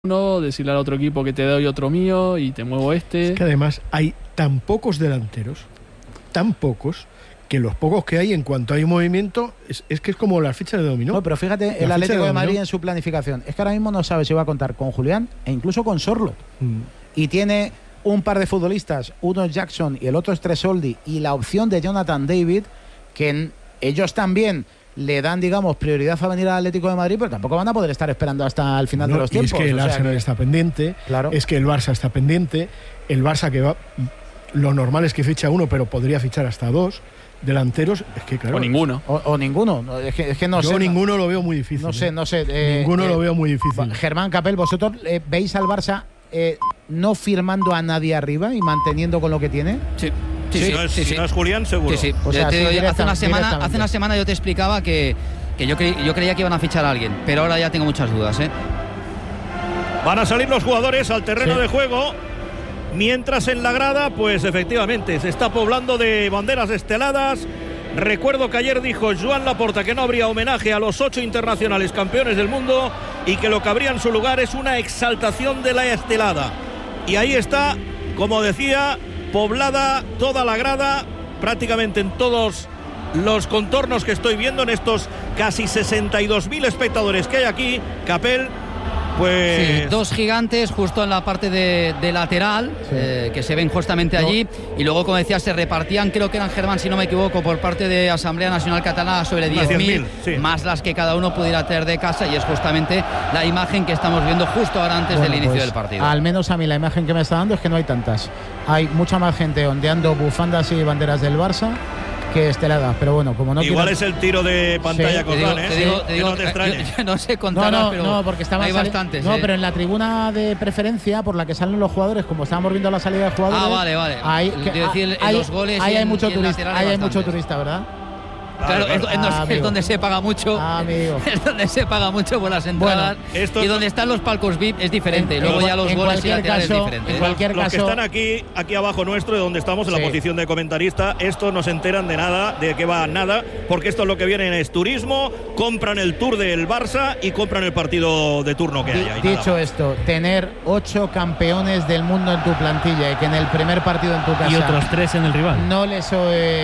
uno, decirle al otro equipo que te doy otro mío y te muevo este. Es que además hay tan pocos delanteros, tan pocos, que los pocos que hay, en cuanto hay movimiento, es que es como las fichas de dominó. No, pero fíjate, el Atlético de Madrid en su planificación, es que ahora mismo no sabe si va a contar con Julián e incluso con Sorloth. Y tiene un par de futbolistas, uno es Jackson y el otro es Tresoldi, y la opción de Jonathan David, que ellos también le dan, digamos, prioridad a venir al Atlético de Madrid, pero tampoco van a poder estar esperando hasta el final de los tiempos. Es que el Arsenal está pendiente, claro. Es que el Barça está pendiente, el Barça que va, lo normal es que ficha uno, pero podría fichar hasta dos delanteros, es que claro. O ninguno. O ninguno. Es que no sé. Yo ninguno lo veo muy difícil. No sé. Ninguno lo veo muy difícil. Germán Capel, ¿vosotros veis al Barça no firmando a nadie arriba y manteniendo con lo que tiene? Sí. Si no es Julián, seguro. Sí. O sea, hace una semana yo te explicaba que yo creía que iban a fichar a alguien, pero ahora ya tengo muchas dudas. Van a salir los jugadores al terreno de juego, mientras en la grada, pues efectivamente, se está poblando de banderas esteladas. Recuerdo que ayer dijo Joan Laporta que no habría homenaje a los 8 internacionales campeones del mundo y que lo que habría en su lugar es una exaltación de la estelada. Y ahí está, como decía, poblada toda la grada, prácticamente en todos los contornos que estoy viendo, en estos casi 62.000 espectadores que hay aquí. Capel, pues... Sí, dos gigantes justo en la parte de lateral, que se ven justamente allí, y luego, como decía, se repartían, creo que eran, Germán, si no me equivoco, por parte de Asamblea Nacional Catalana sobre 10.000, más las que cada uno pudiera tener de casa, y es justamente la imagen que estamos viendo justo ahora antes del inicio del partido. Al menos a mí la imagen que me está dando es que no hay tantas. Hay mucha más gente ondeando bufandas y banderas del Barça que esteladas, pero bueno, como no igual es el tiro de pantalla que os dan, te digo, no te extrañes. Yo no sé contar, pero no, porque hay bastantes. No, pero en la tribuna de preferencia por la que salen los jugadores, como estábamos viendo la salida de jugadores. Vale. En los goles hay y mucho turista, hay bastantes. mucho turista, ¿verdad? Claro, es donde se paga mucho. Es donde se paga mucho por las entradas. Bueno, y donde están los palcos VIP es diferente. Luego ya los goles y laterales es diferente. En cualquier los caso, que están aquí abajo nuestro, de donde estamos, en la posición de comentarista, estos no se enteran de nada, de qué va nada, porque esto es lo que vienen es turismo, compran el tour del Barça y compran el partido de turno que haya. Dicho esto, tener 8 campeones del mundo en tu plantilla y que en el primer partido en tu casa y otros 3 en el rival no les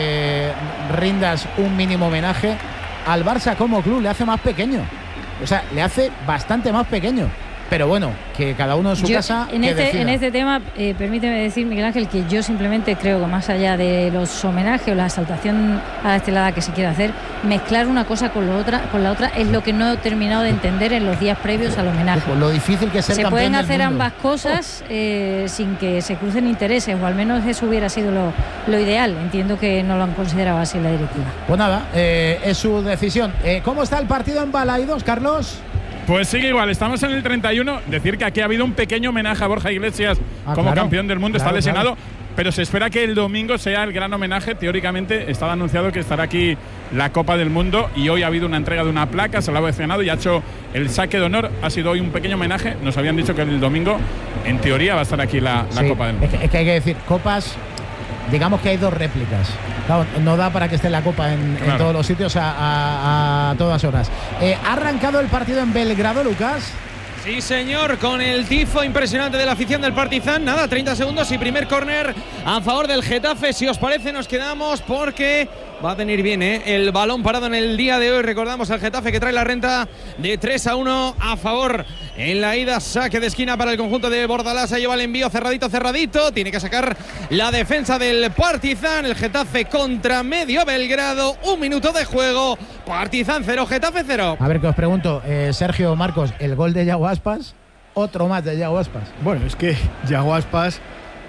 rindas un mínimo homenaje al Barça como club, le hace más pequeño, o sea, le hace bastante más pequeño, pero bueno, que cada uno en su casa en este tema, permíteme decir, Miguel Ángel, que yo simplemente creo que más allá de los homenajes o la exaltación a la estelada que se quiere hacer, mezclar una cosa con la otra es lo que no he terminado de entender en los días previos al homenaje. Pues lo difícil que es ser se campeón pueden del hacer mundo. ambas cosas sin que se crucen intereses, o al menos eso hubiera sido lo ideal. Entiendo que no lo han considerado así la directiva. Pues nada, es su decisión. ¿Cómo está el partido en Balaidos, Carlos? Pues sigue igual, estamos en el 31. Decir que aquí ha habido un pequeño homenaje a Borja Iglesias como campeón del mundo, está lesionado, pero se espera que el domingo sea el gran homenaje. Teóricamente estaba anunciado que estará aquí la Copa del Mundo y hoy ha habido una entrega de una placa, se lo ha ovacionado y ha hecho el saque de honor. Ha sido hoy un pequeño homenaje. Nos habían dicho que el domingo, en teoría, va a estar aquí la Copa del Mundo. Es que hay que decir, copas, digamos que hay 2 réplicas. Claro, no da para que esté la Copa en todos los sitios a todas horas. ¿Ha arrancado el partido en Belgrado, Lucas? Sí, señor, con el tifo impresionante de la afición del Partizan. Nada, 30 segundos y primer córner a favor del Getafe. Si os parece, nos quedamos porque va a venir bien el balón parado en el día de hoy. Recordamos al Getafe que trae la renta de 3-1 a favor en la ida. Saque de esquina para el conjunto de Bordalás. Lleva el envío cerradito. Tiene que sacar la defensa del Partizan. El Getafe contra Medio Belgrado. 1 minuto de juego. Partizan 0, Getafe 0. A ver, que os pregunto, Sergio, Marcos, el gol de Yago Aspas, otro más de Yago Aspas. Bueno, es que Yago Aspas,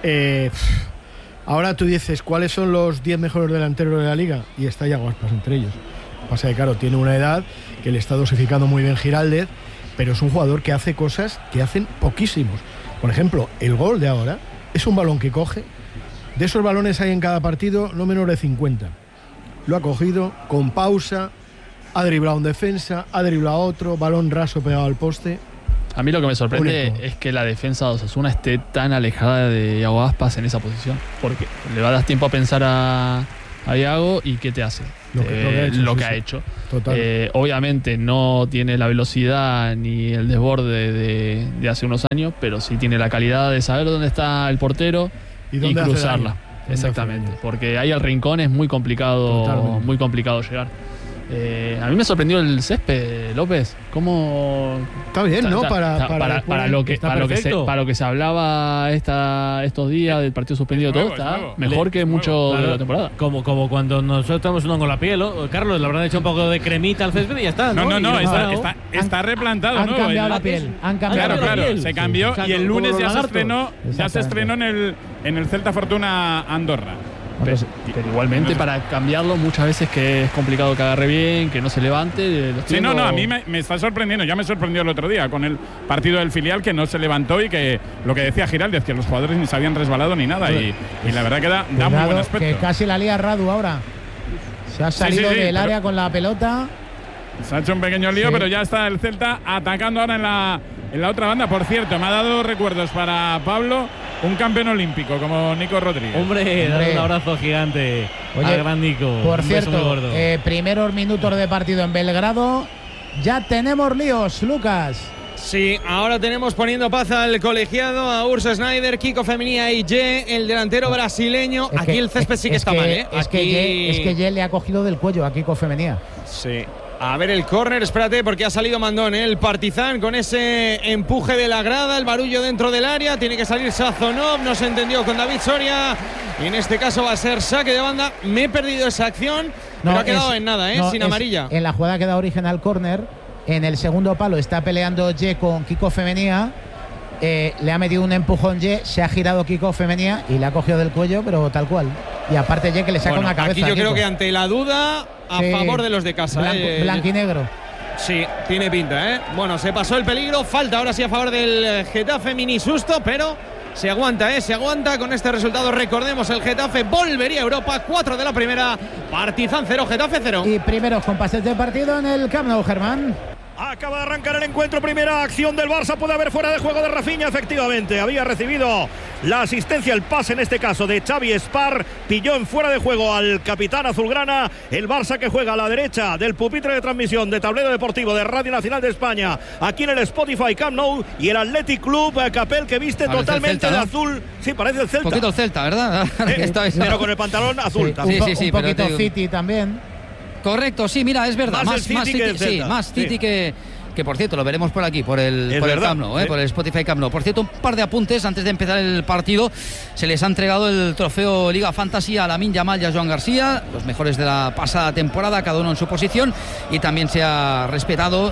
ahora tú dices cuáles son los 10 mejores delanteros de la liga y está Yago Aspas entre ellos. Pasa que claro, tiene una edad que le está dosificando muy bien Giraldez, pero es un jugador que hace cosas que hacen poquísimos. Por ejemplo, el gol de ahora es un balón que coge, de esos balones hay en cada partido no menos de 50. Lo ha cogido con pausa, ha driblado un defensa, ha driblado otro, balón raso pegado al poste. A mí lo que me sorprende es que la defensa de Osasuna esté tan alejada de Yago Aspas en esa posición, porque le va a dar tiempo a pensar a ahí hago y ¿qué te hace? Lo que ha hecho. Total. Obviamente no tiene la velocidad ni el desborde de hace unos años, pero sí tiene la calidad de saber dónde está el portero y cruzarla. Exactamente, porque ahí al rincón es muy complicado llegar. A mí me sorprendió el césped, López. ¿Cómo? Está bien, ¿no? Para lo que se hablaba estos días del partido suspendido, todo está mejor que mucho de la temporada. Como cuando nosotros estamos un hongo en la piel, ¿no? Carlos, le habrán hecho un poco de cremita al césped y ya está. No, está replantado, ¿no? Han cambiado la piel. Claro, se cambió y el lunes ya se estrenó en el Celta Fortuna Andorra. Pero igualmente para cambiarlo muchas veces que es complicado que agarre bien, que no se levante. A mí me está sorprendiendo. Ya me sorprendió el otro día con el partido del filial que no se levantó y que lo que decía Giraldez, que los jugadores ni se habían resbalado ni nada. Y la verdad que da muy buen aspecto. Que casi la lía Radu ahora. Se ha salido del área con la pelota. Se ha hecho un pequeño lío, pero ya está el Celta atacando ahora en la otra banda. Por cierto, me ha dado recuerdos para Pablo, un campeón olímpico como Nico Rodríguez. Hombre, dale un abrazo gigante a gran Nico. Por cierto, primeros minutos de partido en Belgrado. Ya tenemos líos, Lucas. Sí, ahora tenemos poniendo paz al colegiado, a Urs Snyder, Kiko Femenía y Ye, el delantero brasileño. Aquí el césped sí que está mal, ¿eh? Es que Ye le ha cogido del cuello a Kiko Femenía. Sí. A ver el córner, espérate, porque ha salido Mandón, ¿eh? El Partizan con ese empuje de la grada, el barullo dentro del área, tiene que salir Sazonov, no se entendió con David Soria, y en este caso va a ser saque de banda. Me he perdido esa acción, pero ha quedado en nada, sin amarilla. En la jugada que da origen al córner, en el segundo palo está peleando Ye con Kiko Femenía, le ha metido un empujón Ye, se ha girado Kiko Femenía y le ha cogido del cuello, pero tal cual. Y aparte Ye que le saca una cabeza. Aquí yo creo que ante la duda, a favor de los de casa. Blanquinegro. Sí, tiene pinta, ¿eh? Bueno, se pasó el peligro, falta ahora sí a favor del Getafe, mini susto, pero se aguanta, se aguanta con este resultado. Recordemos, el Getafe volvería a Europa, 4 de la primera, Partizan 0, Getafe 0. Y primeros compases de partido en el Camp Nou, Germán. Acaba de arrancar el encuentro, primera acción del Barça, puede haber fuera de juego de Rafinha, efectivamente, había recibido la asistencia, el pase en este caso de Xavi Spar, pilló en fuera de juego al capitán azulgrana, el Barça que juega a la derecha del pupitre de transmisión de Tablero Deportivo de Radio Nacional de España, aquí en el Spotify Camp Nou, y el Athletic Club Capel que viste parece totalmente Celta, ¿no? De azul, sí, parece el Celta. Un poquito el Celta, ¿verdad? Pero con el pantalón azul. Sí, un poquito City también. Correcto, sí, mira, es verdad. Más City que por cierto, lo veremos por aquí, por el Camp Nou, por el Spotify Camp Nou. Por cierto, un par de apuntes antes de empezar el partido. Se les ha entregado el trofeo Liga Fantasy a Lamine Yamal y a Joan García, los mejores de la pasada temporada, cada uno en su posición, y también se ha respetado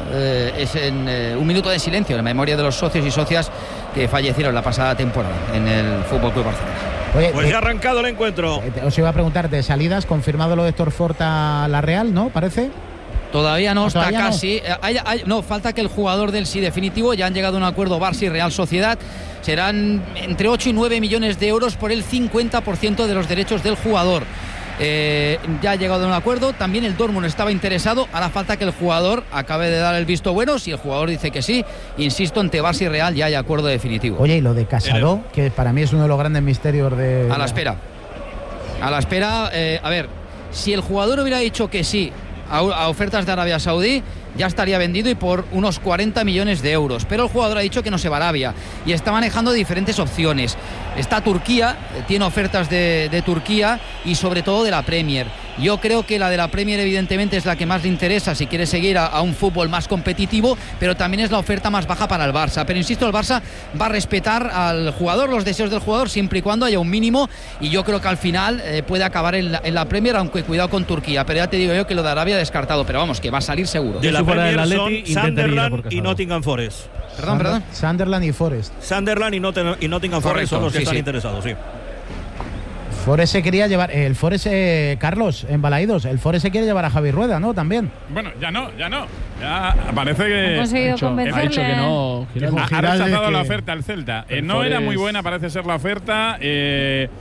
un minuto de silencio en memoria de los socios y socias que fallecieron la pasada temporada en el Fútbol Club Barcelona. Oye, pues ya ha arrancado el encuentro. Os iba a preguntar de salidas, confirmado lo de Héctor Fort a la Real, ¿no? Parece. Todavía no, está casi. No, falta que el jugador del sí definitivo, ya han llegado a un acuerdo Barça y Real Sociedad. Serán entre 8 y 9 millones de euros por el 50% de los derechos del jugador. Ya ha llegado a un acuerdo. También el Dortmund estaba interesado. Hará falta que el jugador acabe de dar el visto bueno. Si el jugador dice que sí, insisto, entre Barça y Real ya hay acuerdo definitivo. Oye, y lo de Casado, que para mí es uno de los grandes misterios de... A la espera. A ver, si el jugador hubiera dicho que sí a ofertas de Arabia Saudí, ya estaría vendido y por unos 40 millones de euros. Pero el jugador ha dicho que no se va a Arabia y está manejando diferentes opciones. Está Turquía, tiene ofertas de Turquía y sobre todo de la Premier. Yo creo que la de la Premier evidentemente es la que más le interesa si quiere seguir a un fútbol más competitivo, pero también es la oferta más baja para el Barça. Pero insisto, el Barça va a respetar al jugador, los deseos del jugador, siempre y cuando haya un mínimo, y yo creo que al final puede acabar en la Premier, aunque cuidado con Turquía. Pero ya te digo yo que lo de Arabia descartado, pero vamos, que va a salir seguro. De la Premier son Sunderland y Nottingham Forest. Perdón. Sunderland y Forest. Sunderland y Nottingham Forest son los que están interesados, sí. Forest se quería llevar, el Forest, Carlos, en Balaídos, el Forest se quiere llevar a Javi Rueda, ¿no? También. Bueno, ya no. Ya parece que... Ha conseguido convencerle. Ha dicho que no. Ha rechazado la oferta al Celta. No era muy buena, parece ser la oferta.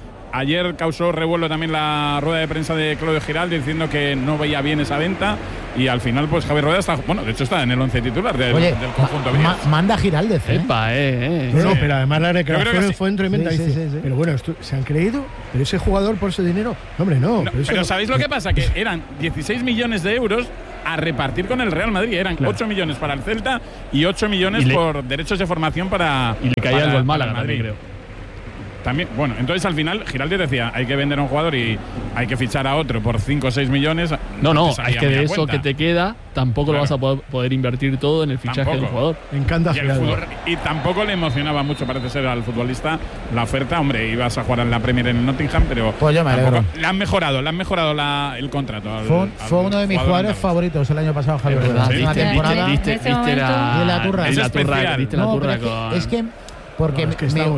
Ayer causó revuelo también la rueda de prensa de Claudio Giraldo diciendo que no veía bien esa venta, y al final pues Javi Rueda está, bueno, de hecho está en el 11 titular del conjunto. Manda Giraldez. Epa, No, pero además la recreación fue tremenda. Sí. Pero bueno, ¿se han creído? ¿Pero ese jugador por ese dinero? No, hombre, no. Pero ¿sabéis lo que pasa? Que eran 16 millones de euros a repartir con el Real Madrid. Eran 8 millones para el Celta y 8 millones por derechos de formación para... Y le caía algo al Málaga también, creo. También, bueno, entonces al final Giraldez decía, hay que vender a un jugador y hay que fichar a otro por 5 o 6 millones. No, hay que de eso que te queda, tampoco lo vas a poder invertir todo en el fichaje del jugador. Me encanta Giraldez. Y tampoco le emocionaba mucho, parece ser, al futbolista la oferta. Hombre, ibas a jugar en la Premier en el Nottingham, pero pues yo me alegro. Le han mejorado el contrato. Fue uno de mis jugadores favoritos el año pasado, Javier. Una temporada. Viste la turra. Viste la turra con... Es que porque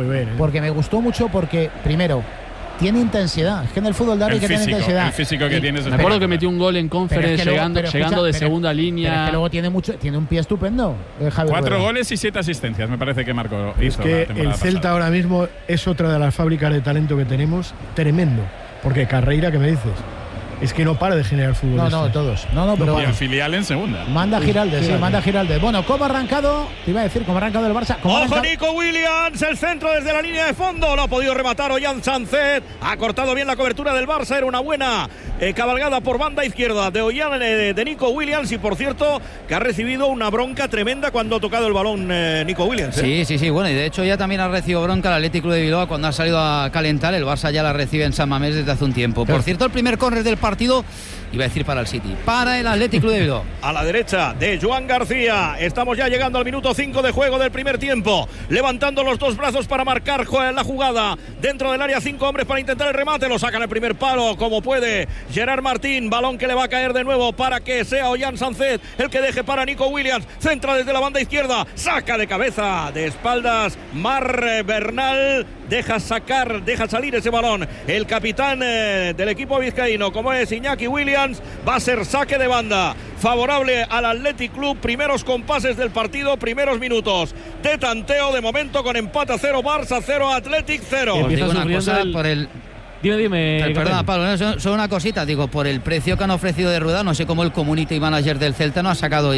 me gustó mucho porque, primero, tiene intensidad. Es que en el fútbol hay que tener intensidad. El físico que tienes. Me acuerdo que metió un gol en Conference llegando de segunda línea. Pero es que luego tiene un pie estupendo. 4 goles y 7 asistencias, me parece que marcó. Es que el Celta ahora mismo es otra de las fábricas de talento que tenemos, tremendo. Porque Carreira, ¿qué me dices? Es que no para de generar fútbol. No, todos. Pero y el filial en segunda. Manda Giraldez, manda Giraldez. Bueno, ¿cómo ha arrancado? Te iba a decir, ¿cómo ha arrancado el Barça? ¡Ojo, Nico Williams! El centro desde la línea de fondo. Lo ha podido rematar Ollán Sánchez. Ha cortado bien la cobertura del Barça. Era una buena cabalgada por banda izquierda de Ollán, de Nico Williams. Y por cierto, que ha recibido una bronca tremenda cuando ha tocado el balón Nico Williams. Sí. Bueno, y de hecho ya también ha recibido bronca el Athletic Club de Bilbao cuando ha salido a calentar. El Barça ya la recibe en San Mamés desde hace un tiempo. Por cierto, el primer córner del partido, iba a decir para el City, para el Athletic Club de Bilbao. A la derecha de Joan García. Estamos ya llegando al minuto 5 de juego del primer tiempo. Levantando los dos brazos para marcar la jugada. Dentro del área, 5 hombres para intentar el remate. Lo sacan el primer palo como puede Gerard Martín. Balón que le va a caer de nuevo para que sea Ollán Sánchez el que deje para Nico Williams. Centra desde la banda izquierda. Saca de cabeza, de espaldas, Mar Bernal. Deja salir ese balón. El capitán del equipo vizcaíno, como es Iñaki Williams, va a ser saque de banda favorable al Athletic Club. Primeros compases del partido, primeros minutos de tanteo, de momento con empate a 0, Barça 0, Athletic 0. Digo una cosa por el... Dime. Perdona, Pablo, solo una cosita. Digo, por el precio que han ofrecido de Rueda, no sé cómo el community manager del Celta no ha sacado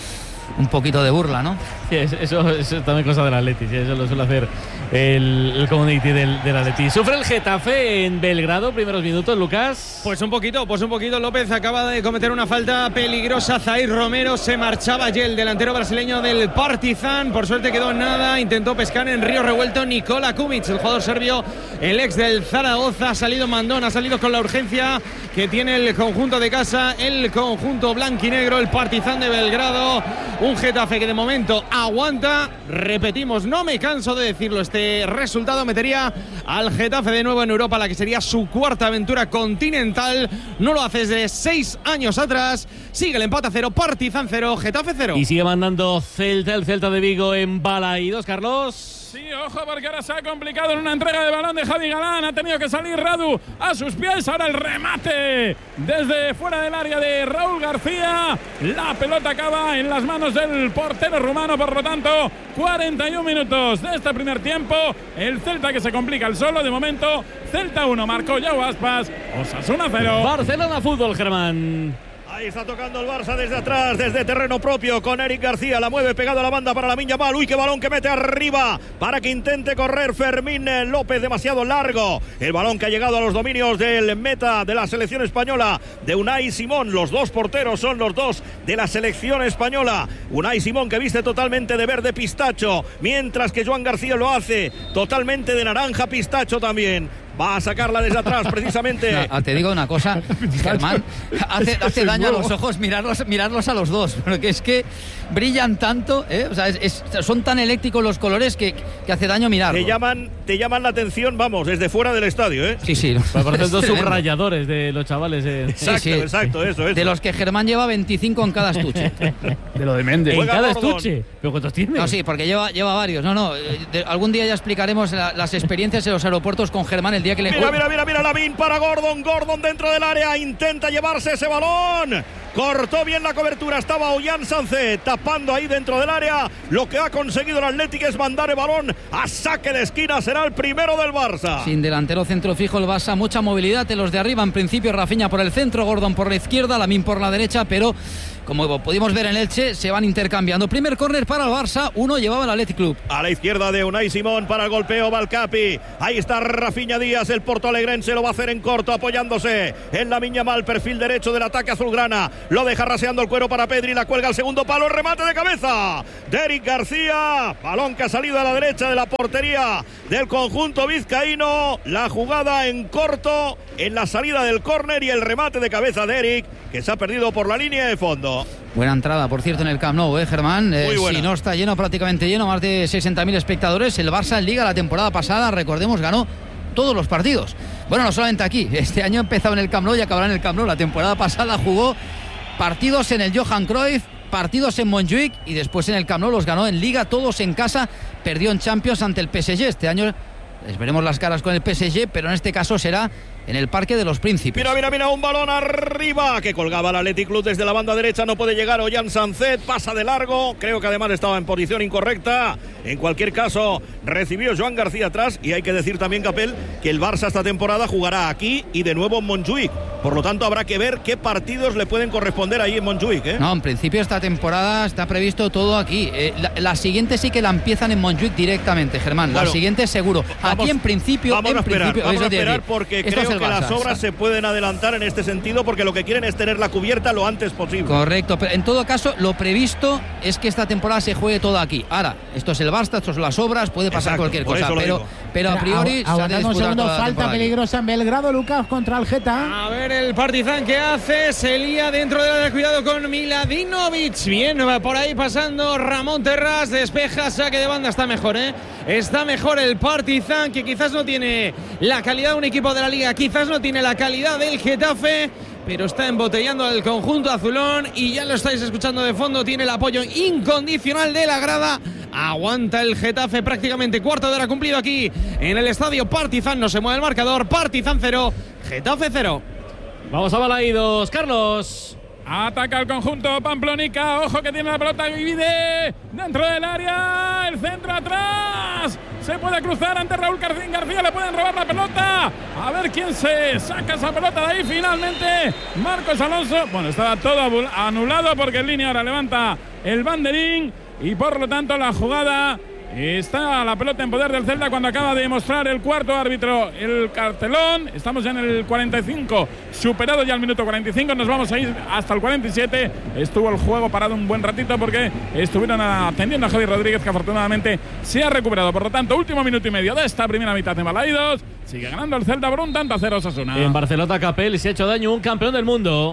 un poquito de burla, ¿no? Sí, eso también cosa del Atleti, sí, eso lo suele hacer el community del Atleti. Sufre el Getafe en Belgrado, primeros minutos, Lucas. Pues un poquito, López acaba de cometer una falta peligrosa. Zair Romero se marchaba ya, el delantero brasileño del Partizan. Por suerte quedó en nada, intentó pescar en río revuelto Nikola Kumic, el jugador serbio, el ex del Zaragoza. Ha salido mandón, ha salido con la urgencia que tiene el conjunto de casa, el conjunto blanquinegro, el Partizan de Belgrado. Un Getafe que de momento aguanta. Repetimos, no me canso de decirlo, este resultado metería al Getafe de nuevo en Europa, la que sería su cuarta aventura continental. No lo hace desde 6 años atrás. Sigue el empate a 0, Partizan 0, Getafe 0. Y sigue mandando el Celta de Vigo en Balaídos, Carlos. Sí, ojo, porque ahora se ha complicado en una entrega de balón de Javi Galán. Ha tenido que salir Radu a sus pies. Ahora el remate desde fuera del área de Raúl García. La pelota acaba en las manos del portero rumano. Por lo tanto, 41 minutos de este primer tiempo. El Celta que se complica el solo. De momento, Celta 1, marcó Yago Aspas. Osasuna 0. Barcelona Fútbol, Germán. Ahí está tocando el Barça desde atrás, desde terreno propio, con Eric García. La mueve pegado a la banda para Lamine Yamal. Uy, qué balón que mete arriba para que intente correr Fermín López, demasiado largo. El balón que ha llegado a los dominios del meta de la selección española, de Unai Simón. Los dos porteros son los dos de la selección española. Unai Simón, que viste totalmente de verde pistacho, mientras que Joan García lo hace totalmente de naranja pistacho también. Va a sacarla desde atrás, precisamente. No, te digo una cosa, Germán, hace daño a los ojos mirarlos a los dos, porque es que brillan tanto, o sea, son tan eléctricos los colores que hace daño mirarlos. Te llaman la atención, vamos, desde fuera del estadio, ¿eh? Sí. Parecen dos subrayadores de los chavales. Exacto, eso. De los que Germán lleva 25 en cada estuche. De lo de Méndez. ¿En cada estuche? ¿Pero cuántos tiene? No, sí, porque lleva varios. No, algún día ya explicaremos las experiencias en los aeropuertos con Germán el día que le... Mira, Lavín para Gordon dentro del área, intenta llevarse ese balón. Cortó bien la cobertura, estaba Ollán Sánchez tapando ahí dentro del área. Lo que ha conseguido el Atlético es mandar el balón a saque de esquina, será el primero del Barça. Sin delantero centro fijo el Barça, mucha movilidad en los de arriba. En principio Rafinha por el centro, Gordon por la izquierda, Lamine por la derecha, pero como pudimos ver en Elche, se van intercambiando. Primer córner para el Barça, uno llevaba el Athletic Club. A la izquierda de Unai Simón para el golpeo, Valcapi. Ahí está Rafinha Díaz, el portoalegrense, lo va a hacer en corto, apoyándose en Lamine Yamal, perfil derecho del ataque azulgrana. Lo deja raseando el cuero para Pedri, la cuelga al segundo palo, remate de cabeza de Eric García. Balón que ha salido a la derecha de la portería del conjunto vizcaíno. La jugada en corto en la salida del córner y el remate de cabeza de Eric, que se ha perdido por la línea de fondo. Buena entrada, por cierto, en el Camp Nou, Germán. Si no está lleno, prácticamente lleno, más de 60.000 espectadores. El Barça en Liga la temporada pasada, recordemos, ganó todos los partidos. Bueno, no solamente aquí. Este año ha empezado en el Camp Nou y acabará en el Camp Nou. La temporada pasada jugó partidos en el Johan Cruyff, partidos en Montjuic y después en el Camp Nou los ganó en Liga, todos en casa. Perdió en Champions ante el PSG. Este año les veremos las caras con el PSG, pero en este caso será en el Parque de los Príncipes. Mira, un balón arriba que colgaba el Athletic Club desde la banda derecha, no puede llegar Ollán Sánchez, pasa de largo, creo que además estaba en posición incorrecta. En cualquier caso, recibió Joan García atrás y hay que decir también, Capel, que el Barça esta temporada jugará aquí y de nuevo en Montjuic. Por lo tanto, habrá que ver qué partidos le pueden corresponder ahí en Montjuic, ¿eh? No, en principio esta temporada está previsto todo aquí. La siguiente sí que la empiezan en Montjuic directamente, Germán. Claro. La siguiente seguro. Aquí en principio... Vamos a esperar esto porque creo que las obras se pueden adelantar en este sentido, porque lo que quieren es tener la cubierta lo antes posible. Correcto, pero en todo caso lo previsto es que esta temporada se juegue todo aquí. Ahora, esto es el Barça, esto son las obras, puede pasar cualquier cosa, pero a priori aguantando un segundo, falta peligrosa en Belgrado, Lucas, contra el Geta. A ver el Partizan que hace, se lía dentro del área, cuidado con Miladinovic. Bien, va por ahí pasando Ramón Terras, despeja, saque de banda, está mejor, está mejor el Partizan, que quizás no tiene la calidad de un equipo de la Liga, quizás no tiene la calidad del Getafe, pero está embotellando al conjunto azulón y ya lo estáis escuchando de fondo, tiene el apoyo incondicional de la grada. Aguanta el Getafe, prácticamente cuarto de hora cumplido aquí en el estadio Partizan. No se mueve el marcador, Partizan 0, Getafe 0. Vamos a Balaídos, Carlos. Ataca el conjunto Pamplónica, ojo que tiene la pelota, divide dentro del área, el centro atrás, se puede cruzar ante Raúl García, le pueden robar la pelota, a ver quién se saca esa pelota de ahí finalmente, Marcos Alonso. Bueno, estaba todo anulado porque en línea ahora levanta el banderín y por lo tanto la jugada... Está la pelota en poder del Celta cuando acaba de mostrar el cuarto árbitro el cartelón. Estamos ya en el 45, superado ya el minuto 45. Nos vamos a ir hasta el 47. Estuvo el juego parado un buen ratito porque estuvieron atendiendo a Javi Rodríguez, que afortunadamente se ha recuperado. Por lo tanto, último minuto y medio de esta primera mitad de Balaídos. Sigue ganando el Celta por un tanto a 0 Osasuna. En Barcelona, Capel, se ha hecho daño un campeón del mundo.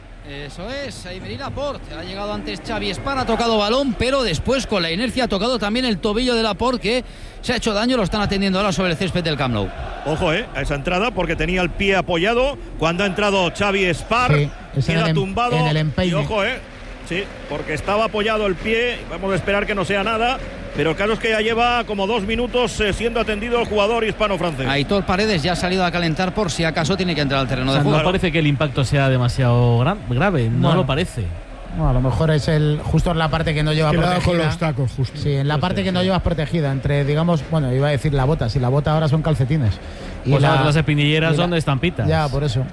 Eso es, Aymeric Laporte. Ha llegado antes Xavi Espan, ha tocado balón, pero después con la inercia ha tocado también el tobillo de Laporte, que se ha hecho daño, lo están atendiendo ahora sobre el césped del Camp Nou. Ojo, a esa entrada, porque tenía el pie apoyado cuando ha entrado Xavi Espan, queda tumbado. En el empeine. Y ojo, sí, porque estaba apoyado el pie, vamos a esperar que no sea nada. Pero el caso es que ya lleva como 2 minutos siendo atendido el jugador hispano-francés. Aitor Paredes ya ha salido a calentar por si acaso tiene que entrar al terreno de juego. No parece que el impacto sea demasiado grave, no lo parece. No, a lo mejor es justo en la parte que no lleva protegida. Con los tacos, justo. Sí, en la parte que no llevas protegida, entre, digamos, bueno, iba a decir la bota, si la bota ahora son calcetines. Y pues las espinilleras son de estampitas. Ya, por eso.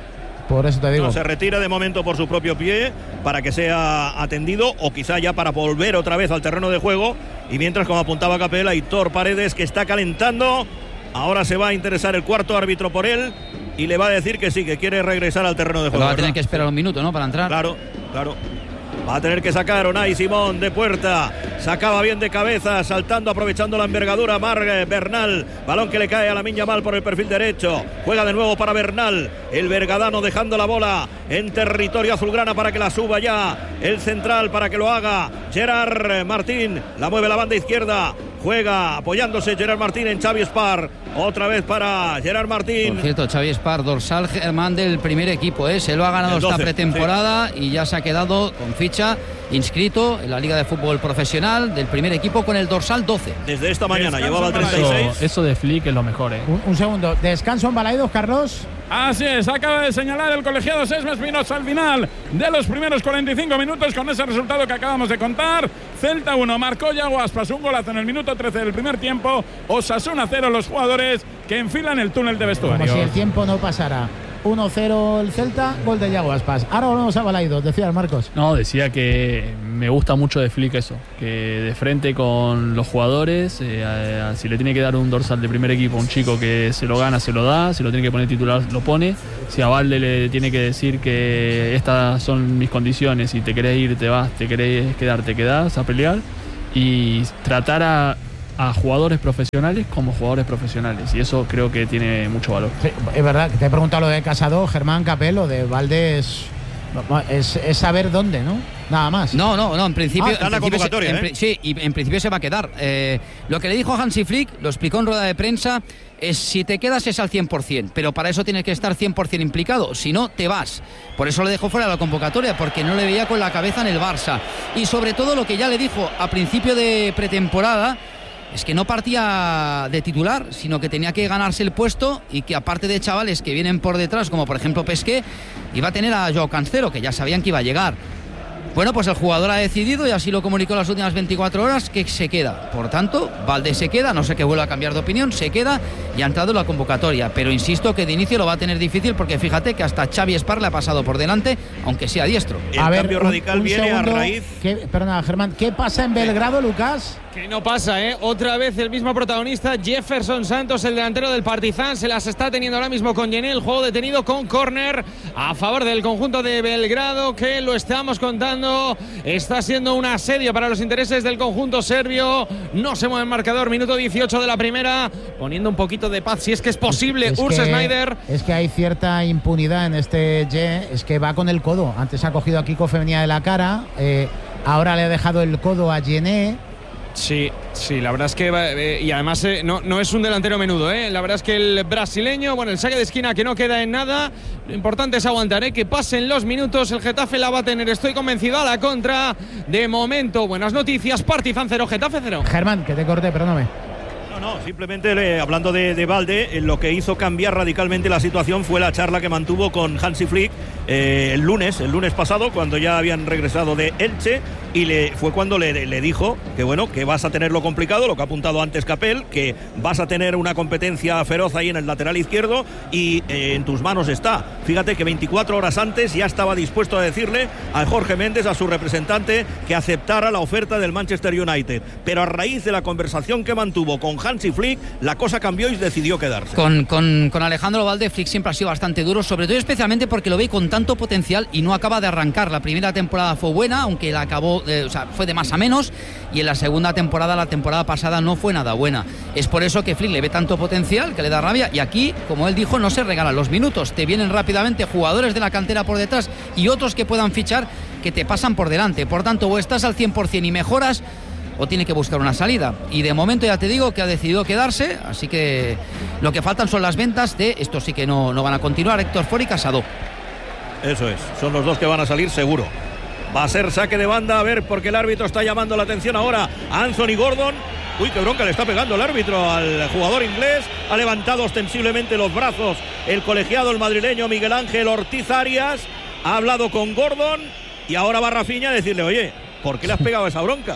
Por eso te digo. No, se retira de momento por su propio pie para que sea atendido o quizá ya para volver otra vez al terreno de juego. Y mientras, como apuntaba Capela, Aitor Paredes, que está calentando, ahora se va a interesar el cuarto árbitro por él y le va a decir que sí, que quiere regresar al terreno de juego. Pero va a tener que esperar un minuto, ¿no? Para entrar. Claro. Va a tener que sacar Unai Simón de puerta. Sacaba bien de cabeza, saltando, aprovechando la envergadura Marc Bernal. Balón que le cae a Lamine Yamal por el perfil derecho. Juega de nuevo para Bernal. El bergadano dejando la bola en territorio azulgrana para que la suba ya. El central para que lo haga Gerard Martín. La mueve la banda izquierda. Juega apoyándose Gerard Martín en Xavi Espar. Otra vez para Gerard Martín. Por cierto, Xavi Espar, dorsal Germán del primer equipo. Se lo ha ganado esta pretemporada, sí. Y ya se ha quedado con ficha inscrito en la Liga de Fútbol Profesional del primer equipo con el dorsal 12. Desde esta mañana llevaba el 36. Eso de Flick es lo mejor, ¿eh? Un segundo, descanso en Balaidos, Carlos. Así es, acaba de señalar el colegiado Sesma Espinosa al final de los primeros 45 minutos con ese resultado que acabamos de contar. Celta 1, marcó Yago Aspas un golazo en el minuto 13 del primer tiempo. Osasuna 0, los jugadores que enfilan el túnel de vestuarios. Como si el tiempo no pasara. 1-0 el Celta, gol de Yago Aspas. Ahora volvemos a Balaidos, decía Marcos. No, decía que me gusta mucho de Flick eso, que de frente con los jugadores, si le tiene que dar un dorsal de primer equipo a un chico que se lo gana, se lo da, si lo tiene que poner titular, lo pone, si a Valde le tiene que decir que estas son mis condiciones, si te querés ir, te vas, te querés quedar, te quedás a pelear, y tratar a jugadores profesionales como jugadores profesionales, y eso creo que tiene mucho valor. Sí, es verdad, que te he preguntado lo de Casado, Germán Capello, de Valdés. Es saber dónde, ¿no? Nada más. No, en principio. Está en la convocatoria, sí, y en principio se va a quedar. Lo que le dijo Hansi Flick, lo explicó en rueda de prensa, es si te quedas es al 100%, pero para eso tienes que estar 100% implicado, si no, te vas. Por eso le dejó fuera de la convocatoria, porque no le veía con la cabeza en el Barça. Y sobre todo lo que ya le dijo a principio de pretemporada, es que no partía de titular, sino que tenía que ganarse el puesto, y que aparte de chavales que vienen por detrás, como por ejemplo Pesqué, iba a tener a Joao Cancelo, que ya sabían que iba a llegar. Bueno, pues el jugador ha decidido, y así lo comunicó las últimas 24 horas, que se queda. Por tanto, Valdés se queda, no sé que vuelva a cambiar de opinión, se queda y ha entrado en la convocatoria. Pero insisto que de inicio lo va a tener difícil, porque fíjate que hasta Xavi Espar le ha pasado por delante, aunque sea diestro. El cambio radical viene segundo, a raíz... Perdona, Germán, ¿qué pasa en Belgrado, Lucas? Que no pasa, ¿eh? Otra vez el mismo protagonista, Jefferson Santos, el delantero del Partizan, se las está teniendo ahora mismo con Yené, el juego detenido con córner a favor del conjunto de Belgrado, que lo estamos contando, está siendo un asedio para los intereses del conjunto serbio. No se mueve el marcador, minuto 18 de la primera, poniendo un poquito de paz, si es que es posible, Urs Sneijder. Es que hay cierta impunidad en este Ye, es que va con el codo. Antes ha cogido a Kiko Femenía de la cara, ahora le ha dejado el codo a Yené. Sí, la verdad es que y además no es un delantero menudo, la verdad es que el brasileño, bueno, el saque de esquina que no queda en nada, lo importante es aguantar, que pasen los minutos, el Getafe la va a tener, estoy convencido, a la contra. De momento, buenas noticias, Partizan 0, Getafe 0. Germán, que te corté, perdóname. No, simplemente hablando de Valde, lo que hizo cambiar radicalmente la situación fue la charla que mantuvo con Hansi Flick el lunes pasado, cuando ya habían regresado de Elche, y fue cuando le dijo que bueno, que vas a tenerlo complicado, lo que ha apuntado antes Capel, que vas a tener una competencia feroz ahí en el lateral izquierdo, y en tus manos está. Fíjate que 24 horas antes ya estaba dispuesto a decirle a Jorge Méndez, a su representante, que aceptara la oferta del Manchester United, pero a raíz de la conversación que mantuvo con Hansi Flick, la cosa cambió y decidió quedarse. Con Alejandro Valde, Flick siempre ha sido bastante duro, sobre todo especialmente porque lo ve con tanto potencial y no acaba de arrancar. La primera temporada fue buena, aunque la acabó, fue de más a menos, y en la segunda temporada, la temporada pasada, no fue nada buena. Es por eso que Flick le ve tanto potencial, que le da rabia, y aquí, como él dijo, no se regalan los minutos, te vienen rápidamente jugadores de la cantera por detrás y otros que puedan fichar, que te pasan por delante. Por tanto, o estás al 100% y mejoras, o tiene que buscar una salida, y de momento ya te digo que ha decidido quedarse, así que lo que faltan son las ventas de estos, sí que no van a continuar, Héctor Ford y Casado. Eso es, son los dos que van a salir seguro. Va a ser saque de banda, a ver, porque el árbitro está llamando la atención ahora a Anthony Gordon. Uy, qué bronca le está pegando el árbitro al jugador inglés. Ha levantado ostensiblemente los brazos el colegiado, el madrileño Miguel Ángel Ortiz Arias. Ha hablado con Gordon y ahora va Rafinha a decirle, oye, ¿por qué le has pegado esa bronca?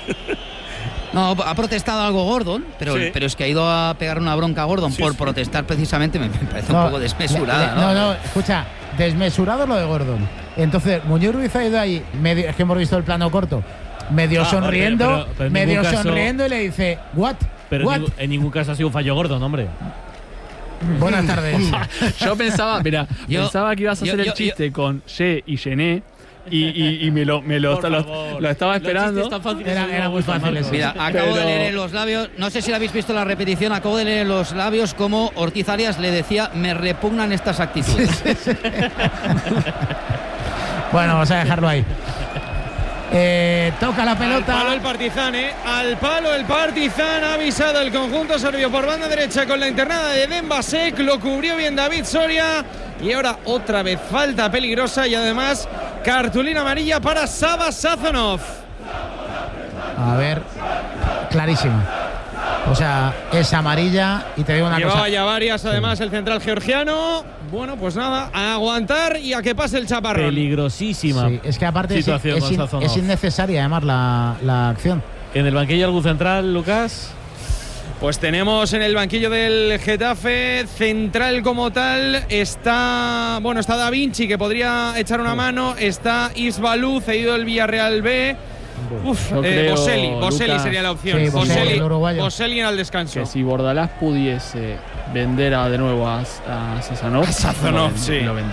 No, ha protestado algo Gordon, pero es que ha ido a pegar una bronca a Gordon por protestar precisamente, me parece un poco desmesurada. No, escucha, desmesurado lo de Gordon. Entonces, Muñoz Ruiz ha ido ahí, es que hemos visto el plano corto, medio sonriendo, sonriendo, y le dice, ¿what? Pero en ningún caso ha sido un fallo Gordon, hombre. Buenas tardes. Yo pensaba que ibas a hacer el chiste con Ye y Yené, y me lo estaba esperando. Era muy fácil eso. Mira, acabo de leer en los labios, no sé si lo habéis visto en la repetición, acabo de leer en los labios como Ortiz Arias le decía, me repugnan estas actitudes. Bueno, vamos a dejarlo ahí. Toca la pelota. Al palo el Partizan, al palo el Partizan. Ha avisado el conjunto serbio por banda derecha con la internada de Dembasek. Lo cubrió bien David Soria. Y ahora otra vez falta peligrosa, y además cartulina amarilla para Sava Sazonov. A ver, clarísimo. O sea, es amarilla y te digo una cosa. Llevaba ya varias, además, el central georgiano. Bueno, pues nada, a aguantar y a que pase el chaparrón. Peligrosísima. Sí, es que aparte es innecesaria, además, la acción. ¿En el banquillo algún central, Lucas? Pues tenemos en el banquillo del Getafe, central como tal, está Da Vinci, que podría echar una mano, está Isbalú, cedido del Villarreal B. Boselli sería la opción. Sí, Boselli en el descanso. Que si Bordalás pudiese vender de nuevo a Sazonov, lo vendí.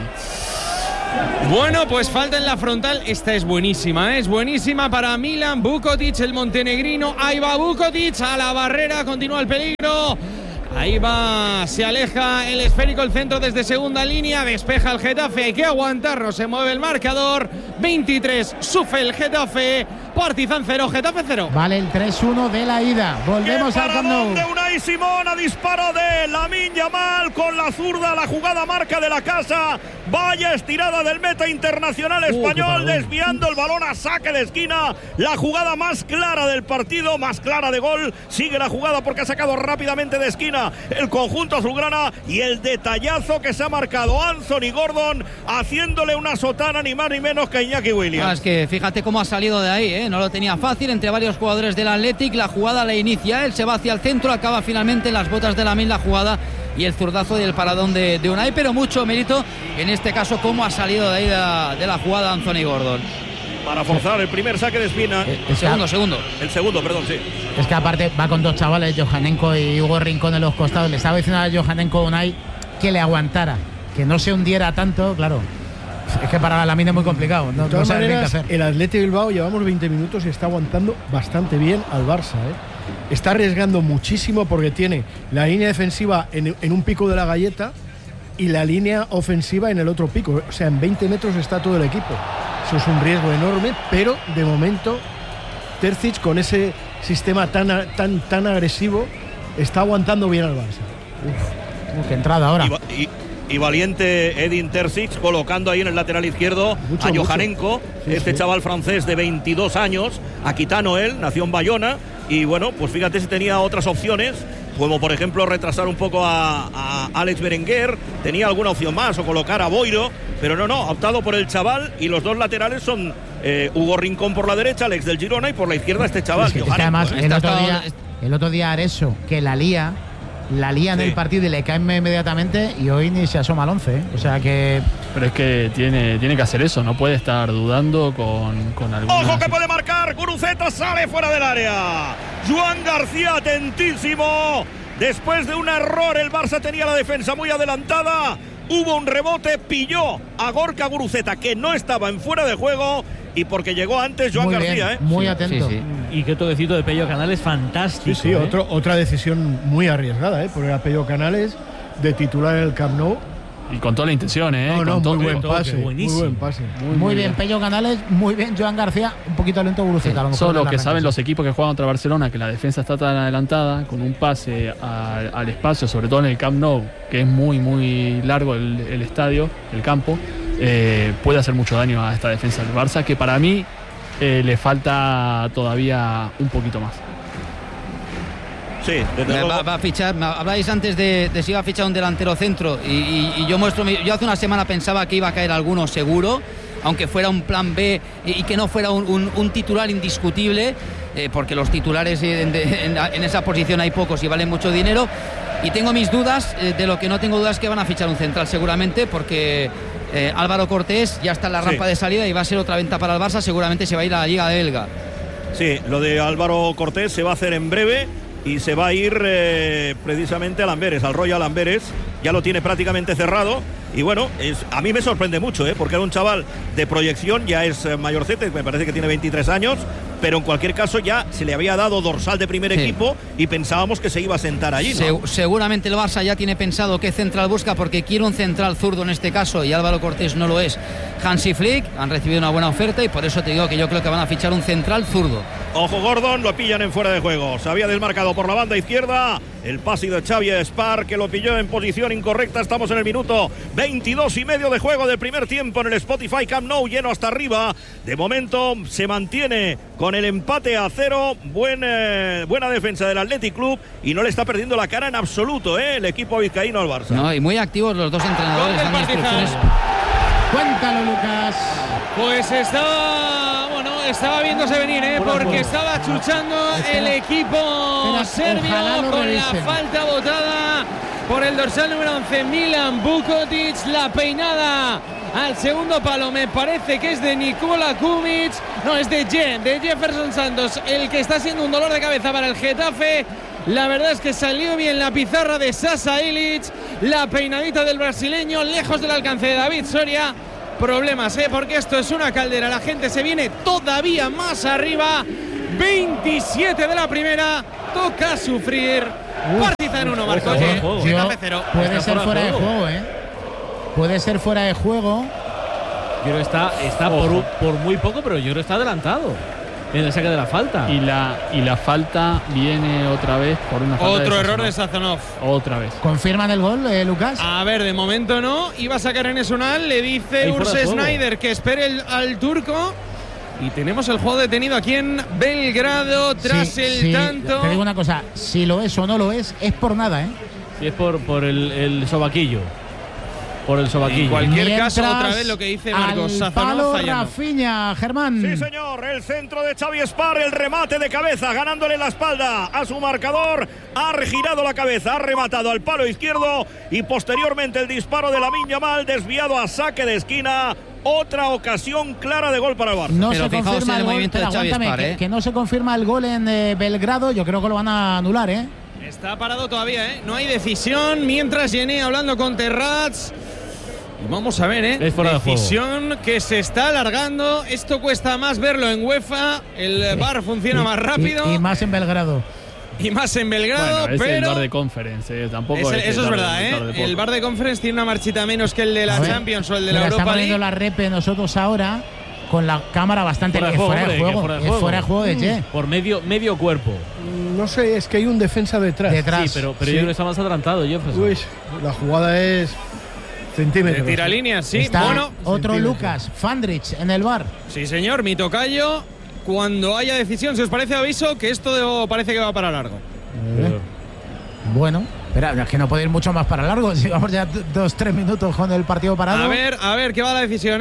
Bueno, pues falta en la frontal. Esta es buenísima, es buenísima para Milan Vukotic, el montenegrino. Ahí va Vukotic a la barrera, continúa el peligro. Ahí va, se aleja el esférico, el centro desde segunda línea, despeja el Getafe, hay que aguantarlo, se mueve el marcador. 23, sufre el Getafe, Partizan 0, Getafe 0. Vale, el 3-1 de la ida. Volvemos al Camp Nou. De Unai Simón, a disparo de Lamine Yamal con la zurda, la jugada marca de la casa. Vaya estirada del meta internacional español, desviando el balón a saque de esquina. La jugada más clara del partido, más clara de gol. Sigue la jugada porque ha sacado rápidamente de esquina el conjunto azulgrana, y el detallazo que se ha marcado Anthony Gordon, haciéndole una sotana ni más ni menos que Iñaki Williams. Es que fíjate cómo ha salido de ahí, no lo tenía fácil entre varios jugadores del Athletic. La jugada la inicia, él se va hacia el centro, acaba finalmente en las botas de Lamine la jugada y el zurdazo y el paradón de Unai, pero mucho mérito en este caso cómo ha salido de ahí de la jugada Anthony Gordon. Para forzar el primer saque de esquina. El segundo. El segundo, perdón, sí. Es que aparte va con dos chavales, Johanenko y Hugo Rincón en los costados. Le estaba diciendo a Johanenko Unai que le aguantara, que no se hundiera tanto, claro. Es que para Lamine es muy complicado. De todas maneras, el Athletic Bilbao llevamos 20 minutos y está aguantando bastante bien al Barça. Está arriesgando muchísimo porque tiene la línea defensiva en un pico de la galleta y la línea ofensiva en el otro pico. O sea, en 20 metros está todo el equipo. Eso es un riesgo enorme, pero de momento Terzic, con ese sistema tan agresivo, está aguantando bien al Barça. Qué entrada ahora. Y valiente Edin Terzic, colocando ahí en el lateral izquierdo a Johanenko, chaval francés de 22 años, aquitano él, nació en Bayona, y bueno, pues fíjate si tenía otras opciones, como por ejemplo retrasar un poco a Alex Berenguer, tenía alguna opción más, o colocar a Boiro, pero no, ha optado por el chaval, y los dos laterales son Hugo Rincón por la derecha, Alex del Girona, y por la izquierda este chaval. Es que además el otro día Areso, que la lía en el partido y le cae inmediatamente, y hoy ni se asoma al 11, O sea que... Pero es que tiene que hacer eso, no puede estar dudando con alguna... ¡Ojo que puede marcar! Guruceta sale fuera del área. Joan García atentísimo. Después de un error, el Barça tenía la defensa muy adelantada. Hubo un rebote, pilló a Gorka Guruceta, que no estaba en fuera de juego, y porque llegó antes Joan García. Muy atento. Sí. Y qué toquecito de Pello Canales fantástico. Sí, otra decisión muy arriesgada, poner a Pello Canales de titular en el Camp Nou. Y con toda la intención, muy buen pase. Muy bien, Pello Canales, muy bien Joan García, un poquito lento Guruceta. Solo que saben los equipos que juegan contra Barcelona, que la defensa está tan adelantada, con un pase al espacio, sobre todo en el Camp Nou, que es muy, muy largo el estadio, el campo, puede hacer mucho daño a esta defensa del Barça, que para mí le falta todavía un poquito más. Sí, va a fichar. Habláis antes de si iba a fichar un delantero centro, y yo hace una semana pensaba que iba a caer alguno seguro, aunque fuera un plan B y que no fuera un titular indiscutible, porque los titulares en esa posición hay pocos y valen mucho dinero, y tengo mis dudas. De lo que no tengo dudas es que van a fichar un central seguramente, porque Álvaro Cortés ya está en la rampa de salida y va a ser otra venta para el Barça. Seguramente se va a ir a la Liga Belga. Sí, lo de Álvaro Cortés se va a hacer en breve y se va a ir precisamente al Amberes, al Royal Amberes. Ya lo tiene prácticamente cerrado. Y bueno, a mí me sorprende mucho, porque era un chaval de proyección, ya es mayorcete, me parece que tiene 23 años, pero en cualquier caso ya se le había dado dorsal de primer equipo y pensábamos que se iba a sentar allí, ¿no? Seguramente el Barça ya tiene pensado qué central busca, porque quiere un central zurdo en este caso, y Álvaro Cortés no lo es. Hansi Flick han recibido una buena oferta, y por eso te digo que yo creo que van a fichar un central zurdo. Ojo, Gordon, lo pillan en fuera de juego. Se había desmarcado por la banda izquierda El pase de Xavi Espar, que lo pilló en posición incorrecta. Estamos en el minuto 22 y medio de juego del primer tiempo en el Spotify Camp Nou, lleno hasta arriba. De momento se mantiene con el empate a 0. Buena defensa del Athletic Club y no le está perdiendo la cara en absoluto, el equipo vizcaíno al Barça. No, y muy activos los dos entrenadores, dando instrucciones. Cuéntalo, Lucas. Pues estaba viéndose venir, porque estaba chuchando el equipo serbio con la falta botada por el dorsal número 11, Milan Vukotic. La peinada al segundo palo me parece que es de Nikola Kumic, no, es de Jefferson Santos, el que está siendo un dolor de cabeza para el Getafe. La verdad es que salió bien la pizarra de Sasa Ilic, la peinadita del brasileño lejos del alcance de David Soria. Problemas, porque esto es una caldera, la gente se viene todavía más arriba. 27 de la primera, toca sufrir. Partizan 1, Marco. Getafe 0. Puede ser fuera de juego, Puede ser fuera de juego. Yo creo que está por muy poco, pero yo creo que está adelantado en el saque de la falta. Y la falta viene otra vez por una falta. Otro error de Sazonov. Otra vez. ¿Confirman el gol, Lucas? A ver, de momento no. Iba a sacar Enes Unal, le dice Urs Sneijder que espere al turco. Y tenemos el juego detenido aquí en Belgrado tras el tanto. Te digo una cosa, si lo es o no lo es por nada, Sí, es por el sobaquillo. Por el sobaquillo. En cualquier caso, otra vez lo que dice Marcos Sazonov fallando. Rafinha, Germán. Sí, señor, el centro de Xavi Espar, el remate de cabeza, ganándole la espalda a su marcador. Ha girado la cabeza, ha rematado al palo izquierdo y posteriormente el disparo de Lamine Yamal desviado a saque de esquina. Otra ocasión clara de gol para el Barça. No se confirma el movimiento de Xavi Espar, que no se confirma el gol en Belgrado. Yo creo que lo van a anular, Está parado todavía, No hay decisión. Mientras Jenny hablando con Terrats. Y vamos a ver, Es fuera de decisión que se está alargando. Esto cuesta más verlo en UEFA. El VAR funciona más rápido. Y más en Belgrado. Y más en Belgrado, bueno, es pero el VAR de Conference, tampoco eso es verdad, El VAR de Conference tiene una marchita menos que el de la Champions o el de la Europa League. Estamos viendo la repe nosotros ahora con la cámara bastante fuera de juego. Es fuera de juego de Che. Por medio cuerpo. No sé, es que hay un defensa detrás. Sí, pero yo creo que está más adelantado, Jefferson. Uy, la jugada es centímetros. De tiralíneas, sí. Está otro Lucas, Fandrich en el VAR. Sí, señor, mi tocayo. Cuando haya decisión, si os parece, aviso que esto parece que va para largo. Bueno, espera, es que no puede ir mucho más para largo. Si vamos ya 2-3 minutos con el partido parado. A ver, ¿qué va la decisión,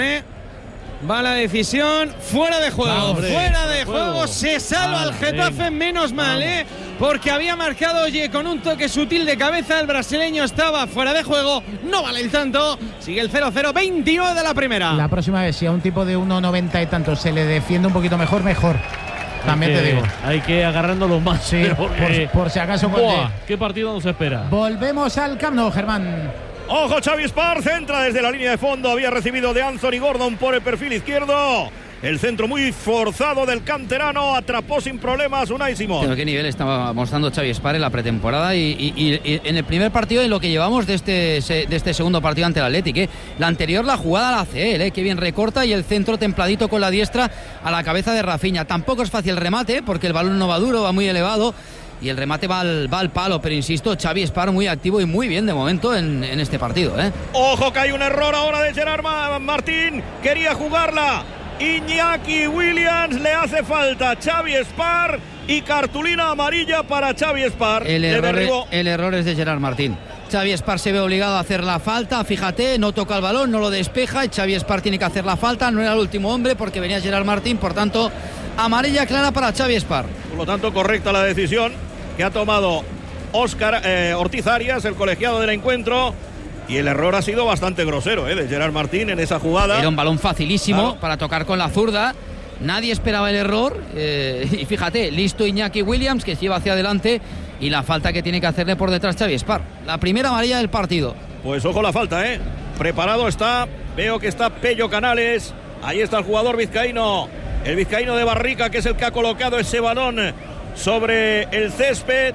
Va la decisión, fuera de juego, fuera de juego, se salva el Getafe, menos mal, porque había marcado con un toque sutil de cabeza, el brasileño estaba fuera de juego, no vale el tanto, sigue el 0-0, 29 de la primera. La próxima vez, si a un tipo de 1,90 y tanto se le defiende un poquito mejor. También te digo. Hay que agarrándolos más. Sí, por si acaso. ¿Qué partido nos espera? Volvemos al Camp Nou, Germán. Ojo, Xavi Espar centra desde la línea de fondo. Había recibido de Anthony Gordon por el perfil izquierdo. El centro muy forzado del canterano. Atrapó sin problemas Unai Simón. Pero qué nivel estaba mostrando Xavi Espar en la pretemporada y en el primer partido, en lo que llevamos de este segundo partido ante el Athletic. La anterior, la jugada la hace él, qué bien recorta, y el centro templadito con la diestra a la cabeza de Rafinha. Tampoco es fácil el remate porque el balón no va duro, va muy elevado. Y el remate va al palo, pero insisto, Xavi Espar muy activo y muy bien de momento en este partido. Ojo, que hay un error ahora de Gerard Martín. Quería jugarla Iñaki Williams, le hace falta Xavi Espar y cartulina amarilla para Xavi Espar. El error es de Gerard Martín. Xavi Espar se ve obligado a hacer la falta, fíjate, no toca el balón, no lo despeja y Xavi Espar tiene que hacer la falta, no era el último hombre porque venía Gerard Martín, por tanto, amarilla clara para Xavi Espar. Por lo tanto, correcta la decisión que ha tomado Óscar Ortiz Arias, el colegiado del encuentro, y el error ha sido bastante grosero de Gerard Martín en esa jugada. Era un balón facilísimo para tocar con la zurda, nadie esperaba el error, y fíjate, listo Iñaki Williams que se lleva hacia adelante y la falta que tiene que hacerle por detrás Xavi Espar, la primera amarilla del partido. Pues ojo la falta, preparado está, veo que está Pello Canales, ahí está el jugador vizcaíno, el vizcaíno de Barrica, que es el que ha colocado ese balón sobre el césped.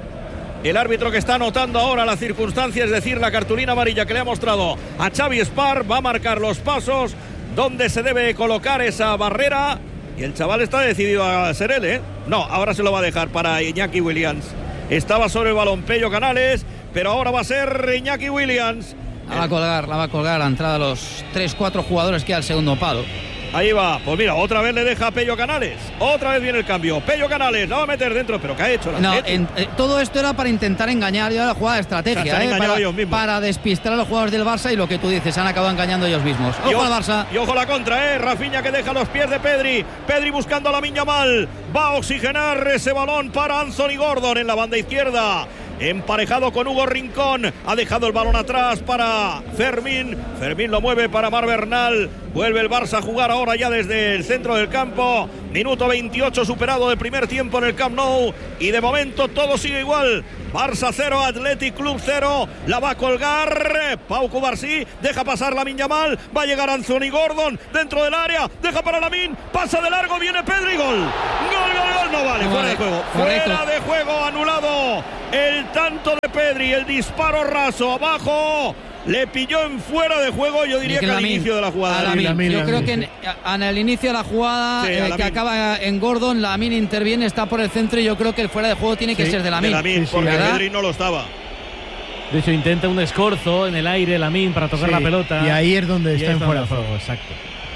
El árbitro que está anotando ahora la circunstancia, es decir, la cartulina amarilla que le ha mostrado a Xavi Espar, va a marcar los pasos donde se debe colocar esa barrera, y el chaval está decidido a ser él, No, ahora se lo va a dejar para Iñaki Williams. Estaba sobre el balón Pello Canales, pero ahora va a ser Iñaki Williams. La va a colgar a la entrada de los 3-4 jugadores que al segundo palo. Ahí va, pues mira, otra vez le deja a Pello Canales. Otra vez viene el cambio. Pello Canales la va a meter dentro, pero ¿qué ha hecho? Todo esto era para intentar engañar ya la jugada de estrategia, para despistar a los jugadores del Barça, y lo que tú dices, han acabado engañando ellos mismos. Ojo al Barça. Y ojo la contra, Rafinha que deja los pies de Pedri. Pedri buscando a Lamine Yamal. Va a oxigenar ese balón para Anthony Gordon en la banda izquierda. Emparejado con Hugo Rincón, ha dejado el balón atrás para Fermín. Fermín lo mueve para Mar Bernal. Vuelve el Barça a jugar ahora ya desde el centro del campo. Minuto 28 superado del primer tiempo en el Camp Nou. Y de momento todo sigue igual. Barça 0, Athletic Club 0. La va a colgar Pau Cubarsí. Deja pasar Lamine Yamal. Va a llegar Anthony Gordon dentro del área. Deja para Lamine. Pasa de largo. Viene Pedri. Gol. Gol. No vale. Fuera de juego. Fuera de juego. Anulado. El tanto de Pedri. El disparo raso abajo. Le pilló en fuera de juego, yo diría que al inicio de la jugada. Yo creo que en el inicio de la jugada, que acaba en Gordon, Lamine interviene, está por el centro, y yo creo que el fuera de juego tiene que ser de Lamine. Porque Pedri no lo estaba. De hecho, intenta un escorzo en el aire Lamine para tocar la pelota. Y ahí es donde está en fuera de juego. Exacto.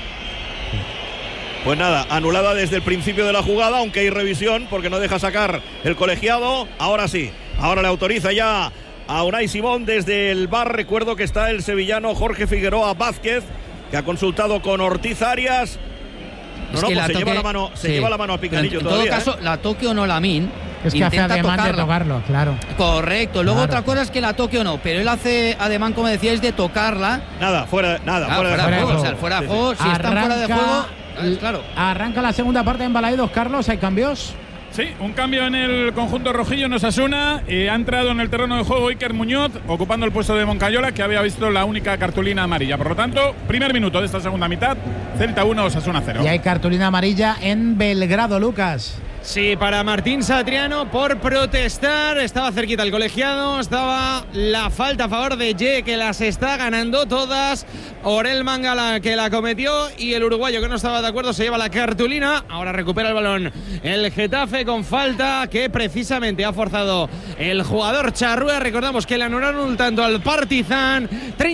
Pues nada, anulada desde el principio de la jugada, aunque hay revisión porque no deja sacar el colegiado. Ahora sí, ahora le autoriza ya a Unai Simón desde el VAR. Recuerdo que está el sevillano Jorge Figueroa Vázquez, que ha consultado con Ortiz Arias. Se lleva la mano a Picanillo todavía. En todo caso, la toque o no Lamine, es que hace ademán de tocarlo, claro. Correcto. Luego otra cosa es que la toque o no, pero él hace ademán, como decíais, de tocarla. Fuera de juego. O sea, fuera de juego, si están fuera de juego, claro. Arranca la segunda parte en Balaidos, Carlos, ¿hay cambios? Sí, un cambio en el conjunto rojillo en Osasuna. Ha entrado en el terreno de juego Iker Muñoz, ocupando el puesto de Moncayola, que había visto la única cartulina amarilla. Por lo tanto, primer minuto de esta segunda mitad, Celta 1, Osasuna 0. Y hay cartulina amarilla en Belgrado, Lucas. Sí, para Martín Satriano por protestar. Estaba cerquita el colegiado. Estaba la falta a favor de Ye, que las está ganando todas. Orel Mangala, que la cometió, y el uruguayo, que no estaba de acuerdo, se lleva la cartulina. Ahora recupera el balón el Getafe con falta que precisamente ha forzado el jugador Charrúa. Recordamos que le anularon un tanto al Partizan.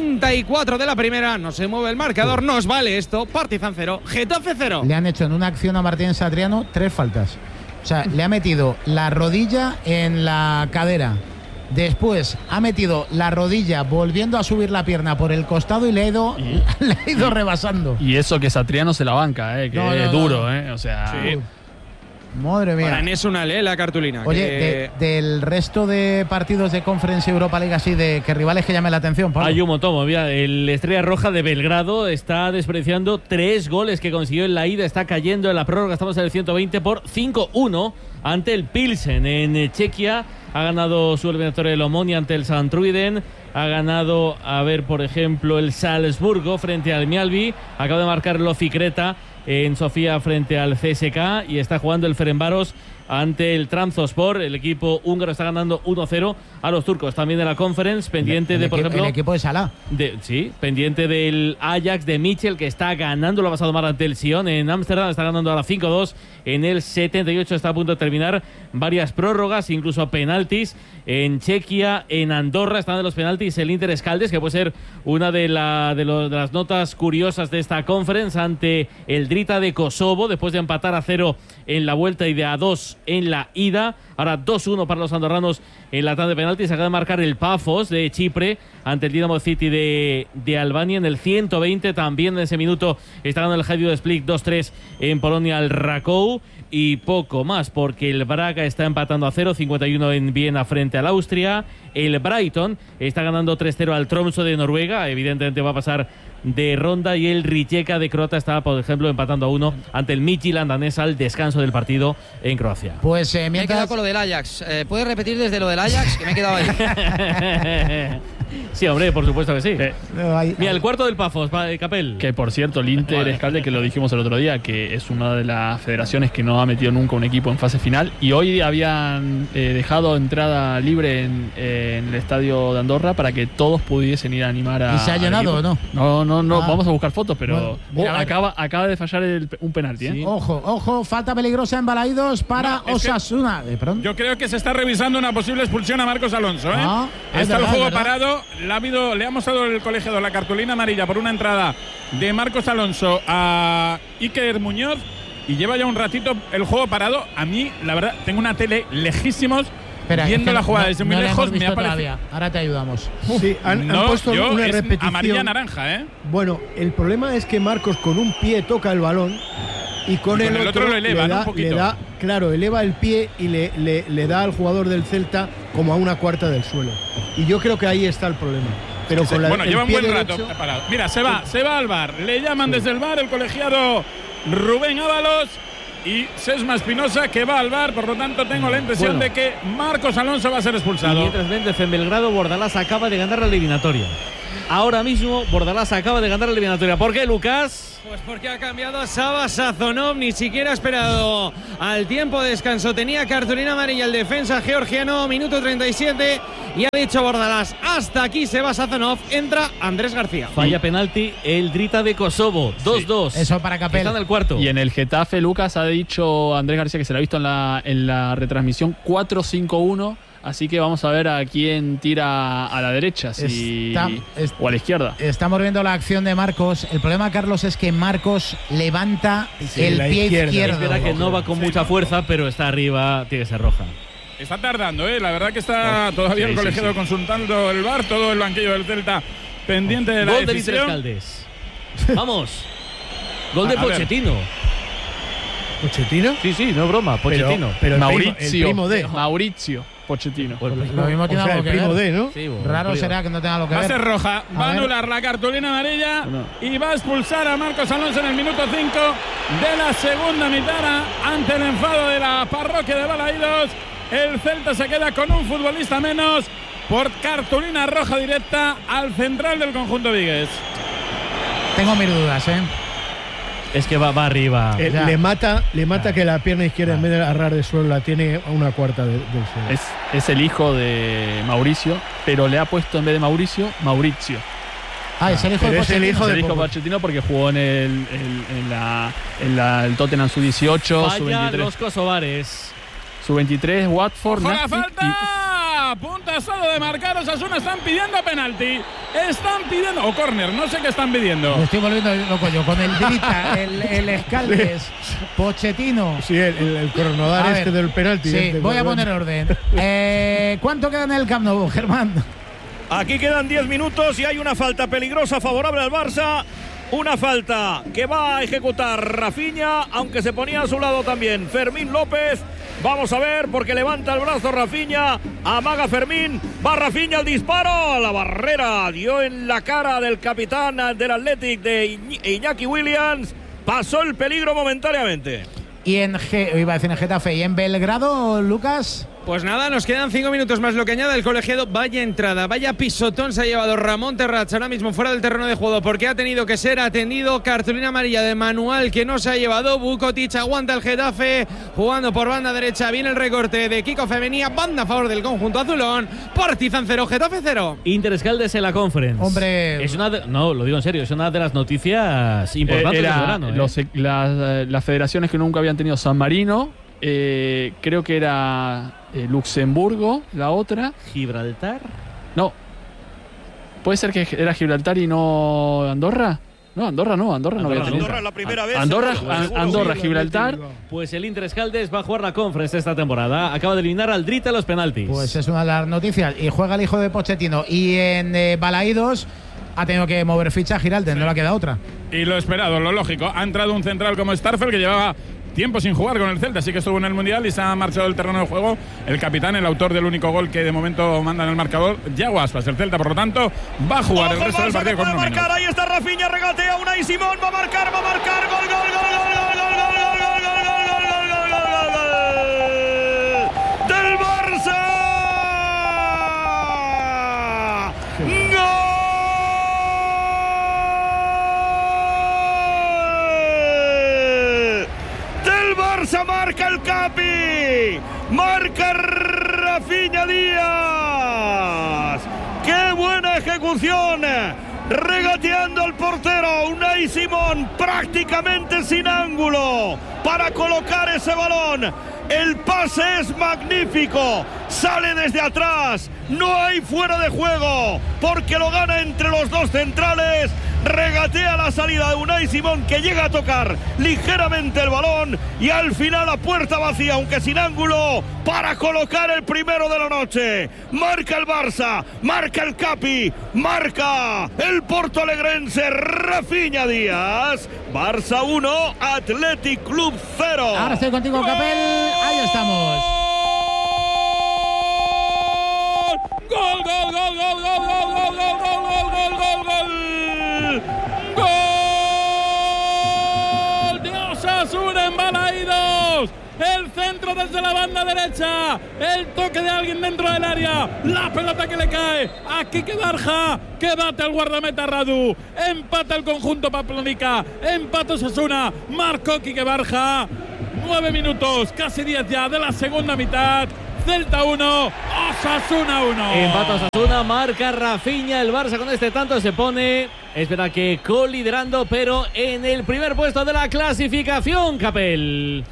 34 de la primera. No se mueve el marcador. Nos vale esto. Partizan 0, Getafe 0. Le han hecho en una acción a Martín Satriano 3 faltas. O sea, le ha metido la rodilla en la cadera. Después ha metido la rodilla volviendo a subir la pierna por el costado y le ha ido rebasando. Y eso que Satriano se la banca, que es duro, o sea... Sí. Madre mía. Para Enes Unal, la cartulina. Oye, del resto de partidos de Conference Europa League, así de que rivales que llamen la atención, Pablo. Hay un montón. Mira, el Estrella Roja de Belgrado está despreciando 3 goles que consiguió en la ida. Está cayendo en la prórroga. Estamos en el 120 por 5-1 ante el Pilsen en Chequia. Ha ganado su eliminatoria el Omonia ante el Santruiden. Ha ganado, por ejemplo, el Salzburgo frente al Mjällby. Acaba de marcar el Oficreta en Sofía frente al CSK, y está jugando el Ferencváros ante el Trabzonspor. El equipo húngaro está ganando 1-0 a los turcos. También de la Conference, pendiente de, por ejemplo, el equipo de Salah. Sí, pendiente del Ajax de Mitchell, que está ganando, lo ha pasado mal ante el Sion en Ámsterdam, está ganando ahora 5-2. En el 78 está a punto de terminar varias prórrogas, incluso penaltis. En Chequia, en Andorra, están de los penaltis el Inter Escaldes, que puede ser una de las notas curiosas de esta Conference, ante el Drita de Kosovo, después de empatar a 0 en la vuelta y de a 2 en la ida. Ahora 2-1 para los andorranos en la tanda de penaltis. Acaba de marcar el Pafos de Chipre ante el Dinamo City de Albania en el 120. También en ese minuto está ganando el Hajduk Split 2-3 en Polonia al Rakow. Y poco más, porque el Braga está empatando a 0, 51 en Viena frente al Austria. El Brighton está ganando 3-0 al Tromsø de Noruega, evidentemente va a pasar de ronda. Y el Rijeka de Croata está, por ejemplo, empatando a 1 ante el Midtjylland danés al descanso del partido en Croacia. Pues me he quedado con lo del Ajax. ¿Puedes repetir desde lo del Ajax? Que me he quedado ahí. Sí, hombre, por supuesto que sí. Mira, el cuarto del Pafos, Capel. Que por cierto, el Inter Escalde, que lo dijimos el otro día, que es una de las federaciones que no ha metido nunca un equipo en fase final. Y hoy habían dejado entrada libre en el estadio de Andorra para que todos pudiesen ir a animar a. ¿Y se ha llenado o no? No, vamos a buscar fotos, pero bueno, acaba de fallar un penalti. Sí. Ojo, falta peligrosa en Balaídos para Osasuna. Yo creo que se está revisando una posible expulsión a Marcos Alonso. Está el juego parado. Le ha mostrado el colegiado la cartulina amarilla por una entrada de Marcos Alonso a Iker Muñoz y lleva ya un ratito el juego parado. A mí, la verdad, tengo una tele lejísimos. Espera, viendo la jugada desde muy lejos, me ha parecido. Ahora te ayudamos. Sí, han puesto una repetición. Amarilla-naranja, Bueno, el problema es que Marcos con un pie toca el balón y con el otro lo eleva, un poquito. Eleva el pie y le da al jugador del Celta como a una cuarta del suelo. Y yo creo que ahí está el problema. Pero con lleva un buen derecho, rato parado. Mira, se va al VAR. Le llaman desde el VAR el colegiado Rubén Ábalos y Sesma Espinosa, que va al VAR. Por lo tanto, tengo la impresión de que Marcos Alonso va a ser expulsado. Y mientras Méndez en Belgrado, Bordalás acaba de ganar la eliminatoria. Ahora mismo Bordalás acaba de ganar la eliminatoria. ¿Por qué, Lucas? Pues porque ha cambiado a Saba Sazonov, ni siquiera ha esperado al tiempo de descanso. Tenía cartulina amarilla el defensa georgiano, minuto 37, y ha dicho Bordalás, hasta aquí se va Sazonov, entra Andrés García. Falla penalti el Drita de Kosovo, 2-2. Eso para Capel. Está en el cuarto. Y en el Getafe, Lucas, ha dicho Andrés García, que se lo ha visto en la retransmisión, 4-5-1. Así que vamos a ver a quién tira a la derecha o a la izquierda. Estamos viendo la acción de Marcos. El problema, Carlos, es que Marcos levanta el pie izquierdo. Es verdad que no va con mucha fuerza, pero está arriba, tiene que ser roja. Está tardando, la verdad que está todavía el colegiado consultando el VAR, todo el banquillo del Celta pendiente de la Gol decisión. Gol de Caldes. Vamos. Gol de Pochettino. ¿Pochettino? Sí, no es broma, Pochettino. Pero Mauricio. El primo de Mauricio Pochettino. Lo mismo tiene algo que primo ver. de, ¿no? Sí, Raro será que no tenga algo que ver. Va a ser roja, va a anular la cartulina amarilla y va a expulsar a Marcos Alonso en el minuto 5 de la segunda mitad ante el enfado de la parroquia de Balaídos. El Celta se queda con un futbolista menos por cartulina roja directa al central del conjunto vigués. Tengo mis dudas, Es que va arriba. Le mata que la pierna izquierda en vez de agarrar de suelo la tiene a una cuarta del suelo. Es el hijo de Mauricio, pero le ha puesto en vez de Mauricio. Es el hijo de Pochettino. Es el hijo de Pochettino porque jugó en el Tottenham Sub-18, Falla Sub-23. los kosovares. Sub-23, Watford. ¡Con la falta! Punta solo de marcar. Osasuna están pidiendo penalti. Están pidiendo. O córner, no sé qué están pidiendo. Me estoy volviendo loco yo. Con el Drita, el Escaldes, Pochettino. Sí, el cronodar del penalti. Sí, voy a poner orden. ¿Cuánto queda en el Camp Nou, Germán? Aquí quedan 10 minutos y hay una falta peligrosa favorable al Barça. Una falta que va a ejecutar Rafinha, aunque se ponía a su lado también Fermín López. Vamos a ver, porque levanta el brazo Rafinha, amaga Fermín, va Rafinha al disparo, a la barrera, dio en la cara del capitán del Athletic de Iñaki Williams, pasó el peligro momentáneamente. Y iba a decir en Getafe, ¿y en Belgrado, Lucas? Pues nada, nos quedan 5 minutos más. Lo que añade el colegiado, vaya entrada, vaya pisotón se ha llevado Ramón Terrats ahora mismo fuera del terreno de juego porque ha tenido que ser atendido. Cartulina amarilla de Manual que no se ha llevado. Bukotic aguanta el Getafe jugando por banda derecha. Viene el recorte de Kiko Femenía, banda a favor del conjunto azulón. Partizan 0, Getafe 0. Inter Escaldes en la Conference. Hombre, no, lo digo en serio, es una de las noticias importantes del verano. Las federaciones que nunca habían tenido San Marino, creo que era Luxemburgo, la otra. ¿Gibraltar? No. ¿Puede ser que era Gibraltar y no Andorra? No, Andorra no había tenido. Andorra es la primera vez. Andorra, Gibraltar. Pues el Inter Escaldes va a jugar la Conference esta temporada. Acaba de eliminar al Drita los penaltis. Pues es una de las noticias. Y juega el hijo de Pochettino. Y en Balaídos ha tenido que mover ficha Giraldez, no le queda otra. Y lo esperado, lo lógico. Ha entrado un central como Starfel que llevaba tiempo sin jugar con el Celta, así que estuvo en el Mundial y se ha marchado del terreno de juego el capitán, el autor del único gol que de momento manda en el marcador, Yago Aspas. El Celta, por lo tanto, va a jugar el resto del partido con uno menos. Ahí está Rafinha, regatea Unai Simón, va a marcar, gol. Del Barça. Marca Rafinha Díaz. ¡Qué buena ejecución! Regateando al portero Unai Simón, prácticamente sin ángulo para colocar ese balón. El pase es magnífico, sale desde atrás, no hay fuera de juego, porque lo gana entre los dos centrales. Regatea la salida de Unai Simón, que llega a tocar ligeramente el balón, y al final a puerta vacía, aunque sin ángulo, para colocar el primero de la noche. Marca el Barça, marca el Capi, marca el portoalegrense Rafinha Díaz. Barça 1, Athletic Club 0. Ahora estoy contigo, Capel. Ahí estamos. Gol, gol, gol, gol, gol, gol, gol, gol, gol, gol, gol, gol, gol. ¡Gol de Osasuna en Balaídos! El centro desde la banda derecha, el toque de alguien dentro del área, la pelota que le cae a Quique Barja, que bate al guardameta Radu, empata el conjunto pamplonica, empata Osasuna, marcó Quique Barja. 9 minutos, casi 10 ya de la segunda mitad. Celta 1, Osasuna 1. Empata Osasuna, marca Rafinha. El Barça con este tanto se pone, es verdad que coliderando, pero en el primer puesto de la clasificación, Capel.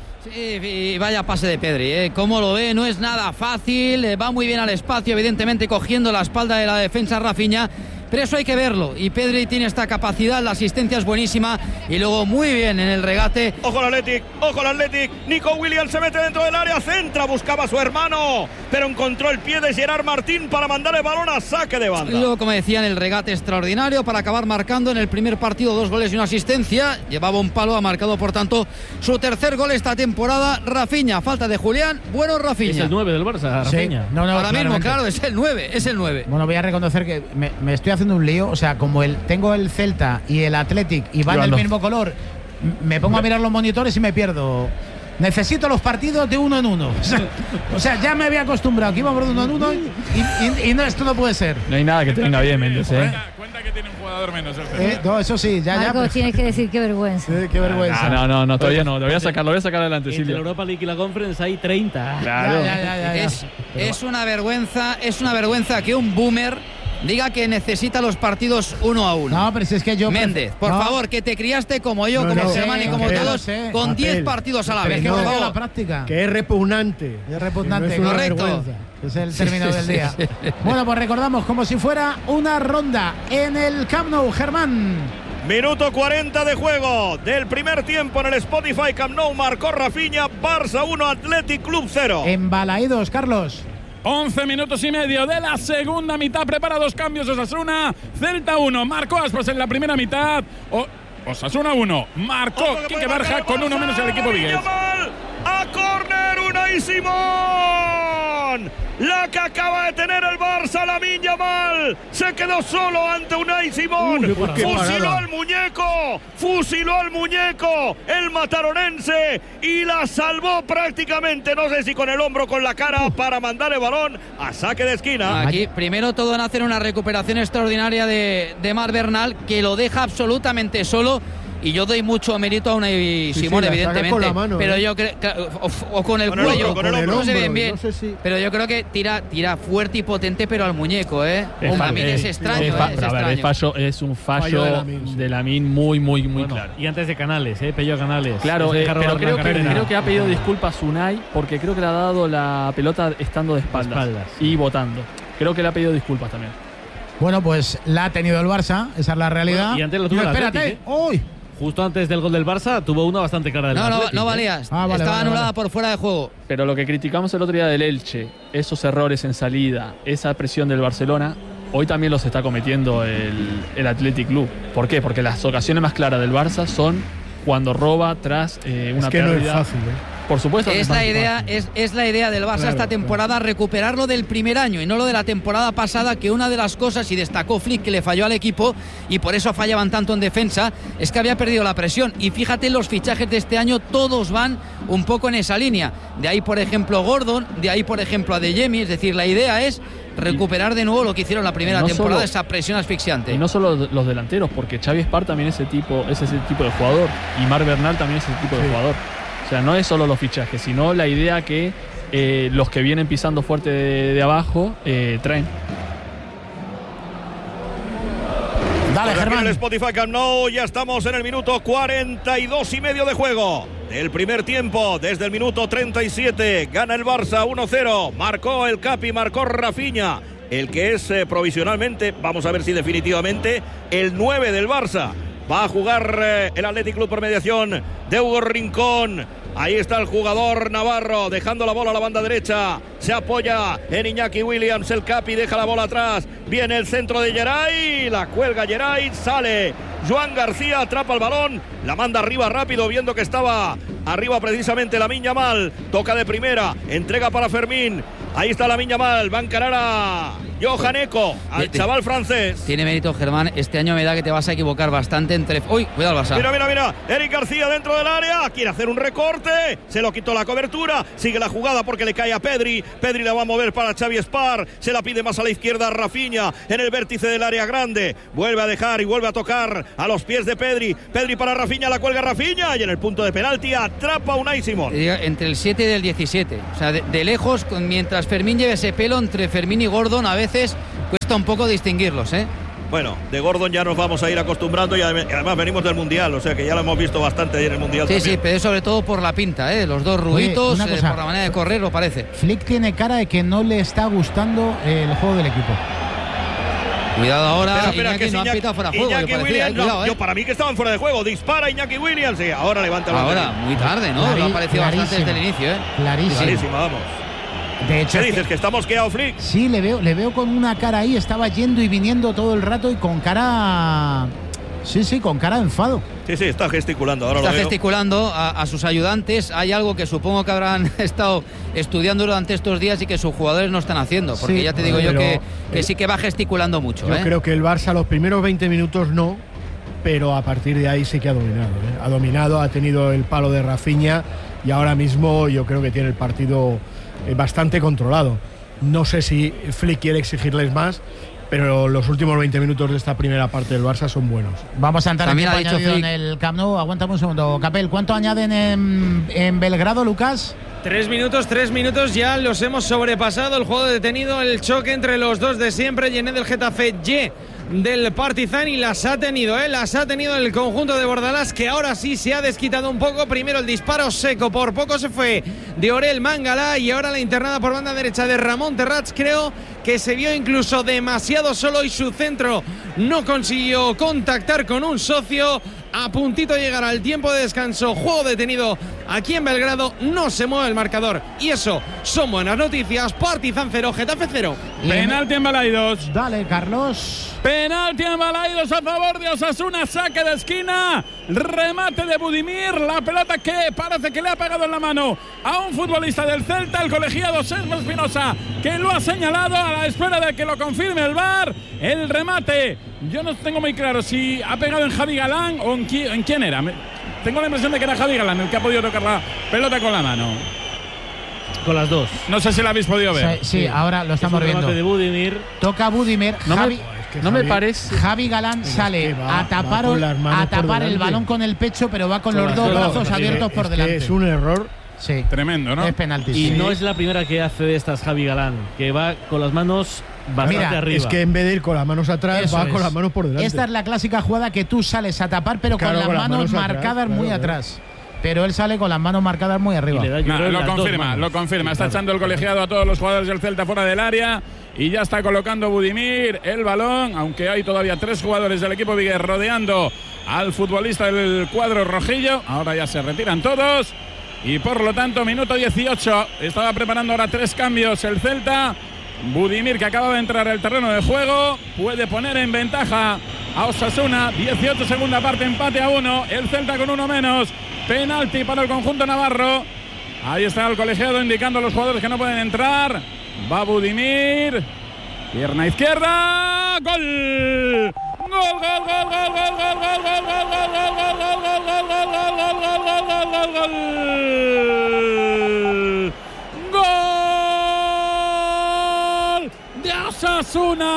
Sí, vaya pase de Pedri, como lo ve, no es nada fácil, va muy bien al espacio, evidentemente cogiendo la espalda de la defensa Rafinha, pero eso hay que verlo, y Pedri tiene esta capacidad, la asistencia es buenísima, y luego muy bien en el regate. Ojo al Athletic, Nico Williams se mete dentro del área, centra, buscaba a su hermano, pero encontró el pie de Gerard Martín para mandar el balón a saque de banda. Y luego, como decía, en el regate extraordinario para acabar marcando en el primer partido 2 goles y una asistencia, llevaba un palo, ha marcado por tanto su tercer gol esta temporada. Rafinha, falta de Julián, bueno Rafinha. Es el 9 del Barça, Rafinha. Sí. No, ahora mismo, claro, es el 9. Bueno, voy a reconocer que me estoy haciendo un lío, o sea, como tengo el Celta y el Athletic y van del mismo color, me pongo a mirar los monitores y me pierdo. Necesito los partidos de 1 en 1. O sea, ya me había acostumbrado que íbamos de 1 en 1 y no, esto no puede ser. No hay nada que te venga bien, Méndez. Cuenta que tiene un jugador menos el Celta. No, eso sí, ya. Marcos, pues, tienes que decir qué vergüenza. qué vergüenza. No, todavía no. Lo voy a sacar adelante, Entre Silvio. la Europa League y la Conference hay 30. Claro. Ya. Es una vergüenza que un boomer diga que necesita los partidos 1-1. No, pero si es que yo... Méndez, por favor, que te criaste como yo, como Germán y como todos, con 10 partidos a la vez. Que no la práctica. Que es repugnante. Correcto. Es el término del día. Bueno, pues recordamos como si fuera una ronda en el Camp Nou, Germán. Minuto 40 de juego del primer tiempo en el Spotify Camp Nou. Marcó Rafinha, Barça 1, Athletic Club 0. En Balaídos, Carlos. 11 minutos y medio de la segunda mitad. Prepara 2 cambios Osasuna. Celta 1. Marcó Aspas en la primera mitad. Osasuna 1. Marcó Quique Barja con 1 menos el equipo vigués. A córner, Unai Simón. La que acaba de tener el Barça, Lamine Yamal. Se quedó solo ante Unai Simón. Fusiló al muñeco. El mataronense. Y la salvó prácticamente, no sé si con el hombro o con la cara, para mandar el balón a saque de esquina. Aquí, primero todo en hacer una recuperación extraordinaria de Marc Bernal, que lo deja absolutamente solo. Y yo doy mucho mérito a Unai Simón, evidentemente, con la mano, pero yo creo o con el cuello, con el hombro, no se ven bien, no sé si... pero yo creo que tira fuerte y potente, pero al muñeco, Lamine es extraño, Es un fallo de Lamine muy claro. Y antes de Canales, Pello Canales. Claro, pero creo que ha pedido disculpas Unai, porque creo que le ha dado la pelota estando de espaldas. Y botando. Creo que le ha pedido disculpas también. Bueno, pues la ha tenido el Barça, esa es la realidad. Bueno, y antes lo tuvo el espérate, Athletic, ¡uy! Justo antes del gol del Barça tuvo una bastante clara del Athletic. No valía. Estaba anulada por fuera de juego. Pero lo que criticamos el otro día del Elche, esos errores en salida, esa presión del Barcelona, hoy también los está cometiendo el Athletic Club. ¿Por qué? Porque las ocasiones más claras del Barça son cuando roba tras una pérdida. No es fácil, Por supuesto. Es la idea del Barça esta temporada, recuperarlo del primer año y no lo de la temporada pasada, que una de las cosas, y destacó Flick, que le falló al equipo y por eso fallaban tanto en defensa, es que había perdido la presión. Y fíjate, los fichajes de este año todos van un poco en esa línea. De ahí, por ejemplo, Gordon, de ahí, por ejemplo, Adeyemi. Es decir, la idea es recuperar de nuevo lo que hicieron la primera temporada, esa presión asfixiante. Y no solo los delanteros, porque Xavi Espar también es ese tipo de jugador, y Marc Bernal también es ese tipo de jugador. O sea, no es solo los fichajes, sino la idea que los que vienen pisando fuerte de abajo traen. Dale, Germán. En el Spotify Camp Nou ya estamos en el minuto 42 y medio de juego del primer tiempo. Desde el minuto 37 gana el Barça 1-0. Marcó el Capi, marcó Rafinha, el que es provisionalmente, vamos a ver si definitivamente, el 9 del Barça. Va a jugar el Athletic Club por mediación de Hugo Rincón. Ahí está el jugador navarro dejando la bola a la banda derecha. Se apoya en Iñaki Williams. El Capi deja la bola atrás. Viene el centro de Geray. La cuelga Geray. Sale Joan García. Atrapa el balón. La manda arriba rápido viendo que estaba arriba precisamente Lamine Yamal. Toca de primera. Entrega para Fermín. Ahí está Lamine Yamal. Va a encarar a Johan Eco, al chaval francés. Tiene mérito, Germán. Este año me da que te vas a equivocar bastante entre... ¡Uy! Cuidado, Barça. Mira. Eric García dentro del área. Quiere hacer un recorte. Se lo quitó la cobertura. Sigue la jugada porque le cae a Pedri. Pedri la va a mover para Xavi Espar. Se la pide más a la izquierda a Rafinha. En el vértice del área grande. Vuelve a dejar y vuelve a tocar a los pies de Pedri. Pedri para Rafinha. La cuelga Rafinha. Y en el punto de penalti atrapa a Unai Simón. Entre el 7 y el 17. O sea, de lejos, mientras Fermín lleve ese pelo, entre Fermín y Gordon a veces cuesta un poco distinguirlos, ¿eh? Bueno, de Gordon ya nos vamos a ir acostumbrando y además venimos del Mundial, o sea que ya lo hemos visto bastante ahí en el Mundial. Sí, pero sobre todo por la pinta, ¿eh? Los dos ruidos, por la manera de correr, lo parece. Flick tiene cara de que no le está gustando el juego del equipo. Cuidado ahora, espera, Iñaki, que no han pitado fuera de juego. Iñaki Williams, cuidado, yo para mí que estaban fuera de juego. Dispara Iñaki Williams y ahora levanta la Ahora, muy tarde, ¿no? Lo ha parecido bastante desde el inicio, ¿eh? Clarísimo, vamos. De hecho, ¿qué dices? ¿Que está mosqueado Flick? Sí, le veo con una cara ahí. Estaba yendo y viniendo todo el rato y con cara... Sí, con cara de enfado. Sí, está gesticulando. Ahora está lo veo. Gesticulando a sus ayudantes. Hay algo que supongo que habrán estado estudiando durante estos días y que sus jugadores no están haciendo. Porque ya te digo yo que sí que va gesticulando mucho. Yo creo que el Barça los primeros 20 minutos no, pero a partir de ahí sí que ha dominado. Ha dominado, ha tenido el palo de Rafinha y ahora mismo yo creo que tiene el partido bastante controlado. No sé si Flick quiere exigirles más, pero los últimos 20 minutos de esta primera parte del Barça son buenos. Vamos a entrar en el Camp Nou. Aguántame un segundo, Capel. ¿Cuánto añaden en Belgrado, Lucas? 3 minutos, ya los hemos sobrepasado. El juego detenido, el choque entre los dos de siempre. Llené del Getafe, del Partizan, y las ha tenido el conjunto de Bordalás, que ahora sí se ha desquitado un poco. Primero el disparo seco, por poco se fue de Orel Mangala, y ahora la internada por banda derecha de Ramón Terrats. Creo que se vio incluso demasiado solo y su centro no consiguió contactar con un socio. A puntito de llegar al tiempo de descanso, juego detenido aquí en Belgrado, no se mueve el marcador y eso son buenas noticias. Partizan 0, Getafe 0. Penalti en Balaidos. Dale, Carlos. Penalti en Balaidos a favor de Osasuna, saque de esquina, remate de Budimir, la pelota que parece que le ha pegado en la mano a un futbolista del Celta, el colegiado Sergio Espinosa, que lo ha señalado a la espera de que lo confirme el VAR. El remate, yo no tengo muy claro si ha pegado en Javi Galán o en quién era. Tengo la impresión de que era Javi Galán el que ha podido tocar la pelota con la mano. Con las dos. No sé si la habéis podido ver. Sí, ahora lo estamos viendo. De Budimir. Toca Budimir. No me parece. Javi Galán sale a tapar el balón con el pecho, pero va con los dos brazos abiertos por delante. Es un error. Sí. Tremendo, ¿no? Es penalti. Y no es la primera que hace de estas Javi Galán, que va con las manos bastante arriba. Es que en vez de ir con las manos atrás, va con las manos por delante. Esta es la clásica jugada que tú sales a tapar, pero con las manos marcadas muy atrás. Pero él sale con las manos marcadas muy arriba. Lo confirma. Está echando el colegiado a todos los jugadores del Celta fuera del área. Y ya está colocando Budimir el balón, aunque hay todavía 3 jugadores del equipo Vigués rodeando al futbolista del cuadro rojillo. Ahora ya se retiran todos. Y por lo tanto, minuto 18. Estaba preparando ahora 3 cambios el Celta. Budimir, que acaba de entrar al terreno de juego, puede poner en ventaja a Osasuna. 18 segunda parte, empate a 1. El Celta con 1 menos. Penalti para el conjunto navarro. Ahí está el colegiado indicando a los jugadores que no pueden entrar. Va Budimir. Pierna izquierda. ¡Gol! ¡Gol, gol, gol, gol, gol, gol, gol, gol, gol, gol, gol, gol de Osasuna!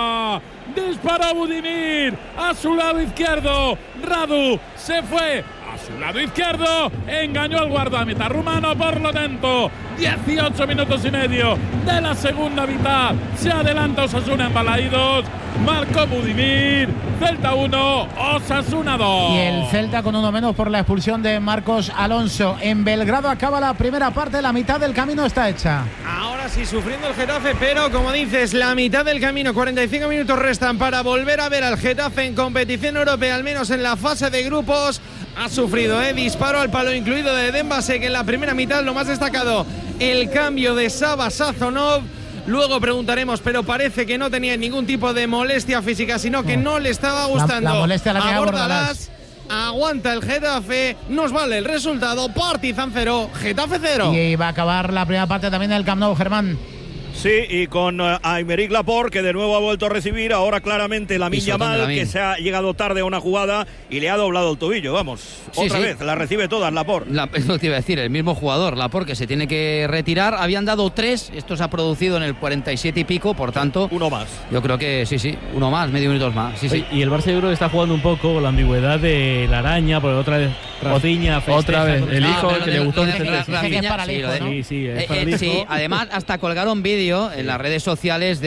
Dispara Budimir a su lado izquierdo. Radu se fue su lado izquierdo, engañó al guardameta rumano, por lo tanto 18 minutos y medio de la segunda mitad, se adelanta Osasuna en Balaídos, marcó Budimir, Celta 1, Osasuna 2. Y el Celta con uno menos por la expulsión de Marcos Alonso. En Belgrado acaba la primera parte, la mitad del camino está hecha. Ahora sí, sufriendo el Getafe, pero como dices, la mitad del camino, 45 minutos restan para volver a ver al Getafe en competición europea, al menos en la fase de grupos. Ha sufrido, disparo al palo incluido de Dembase, que en la primera mitad lo más destacado, el cambio de Sava Sazonov. Luego preguntaremos, pero parece que no tenía ningún tipo de molestia física, sino que no le estaba gustando. La molestia la tenía Bordalás. Aguanta el Getafe, nos vale el resultado. Partizan 0, Getafe 0. Y va a acabar la primera parte también en el Camp Nou, Germán. Sí, y con Aymeric Laporte, que de nuevo ha vuelto a recibir, ahora claramente Lamine Yamal, que se ha llegado tarde a una jugada y le ha doblado el tobillo, vamos, otra vez, la recibe todas Laporte. Es lo que te iba a decir, el mismo jugador, Laporte, que se tiene que retirar, habían dado 3, esto se ha producido en el 47 y pico, por tanto… Uno más. Yo creo que sí, uno más, medio minutos más, sí. Y el Barça yo creo que está jugando un poco con la ambigüedad de la araña, porque otra vez Rafinha, otra vez, el hijo que le gustó. Sí, además hasta colgaron vídeo en las redes sociales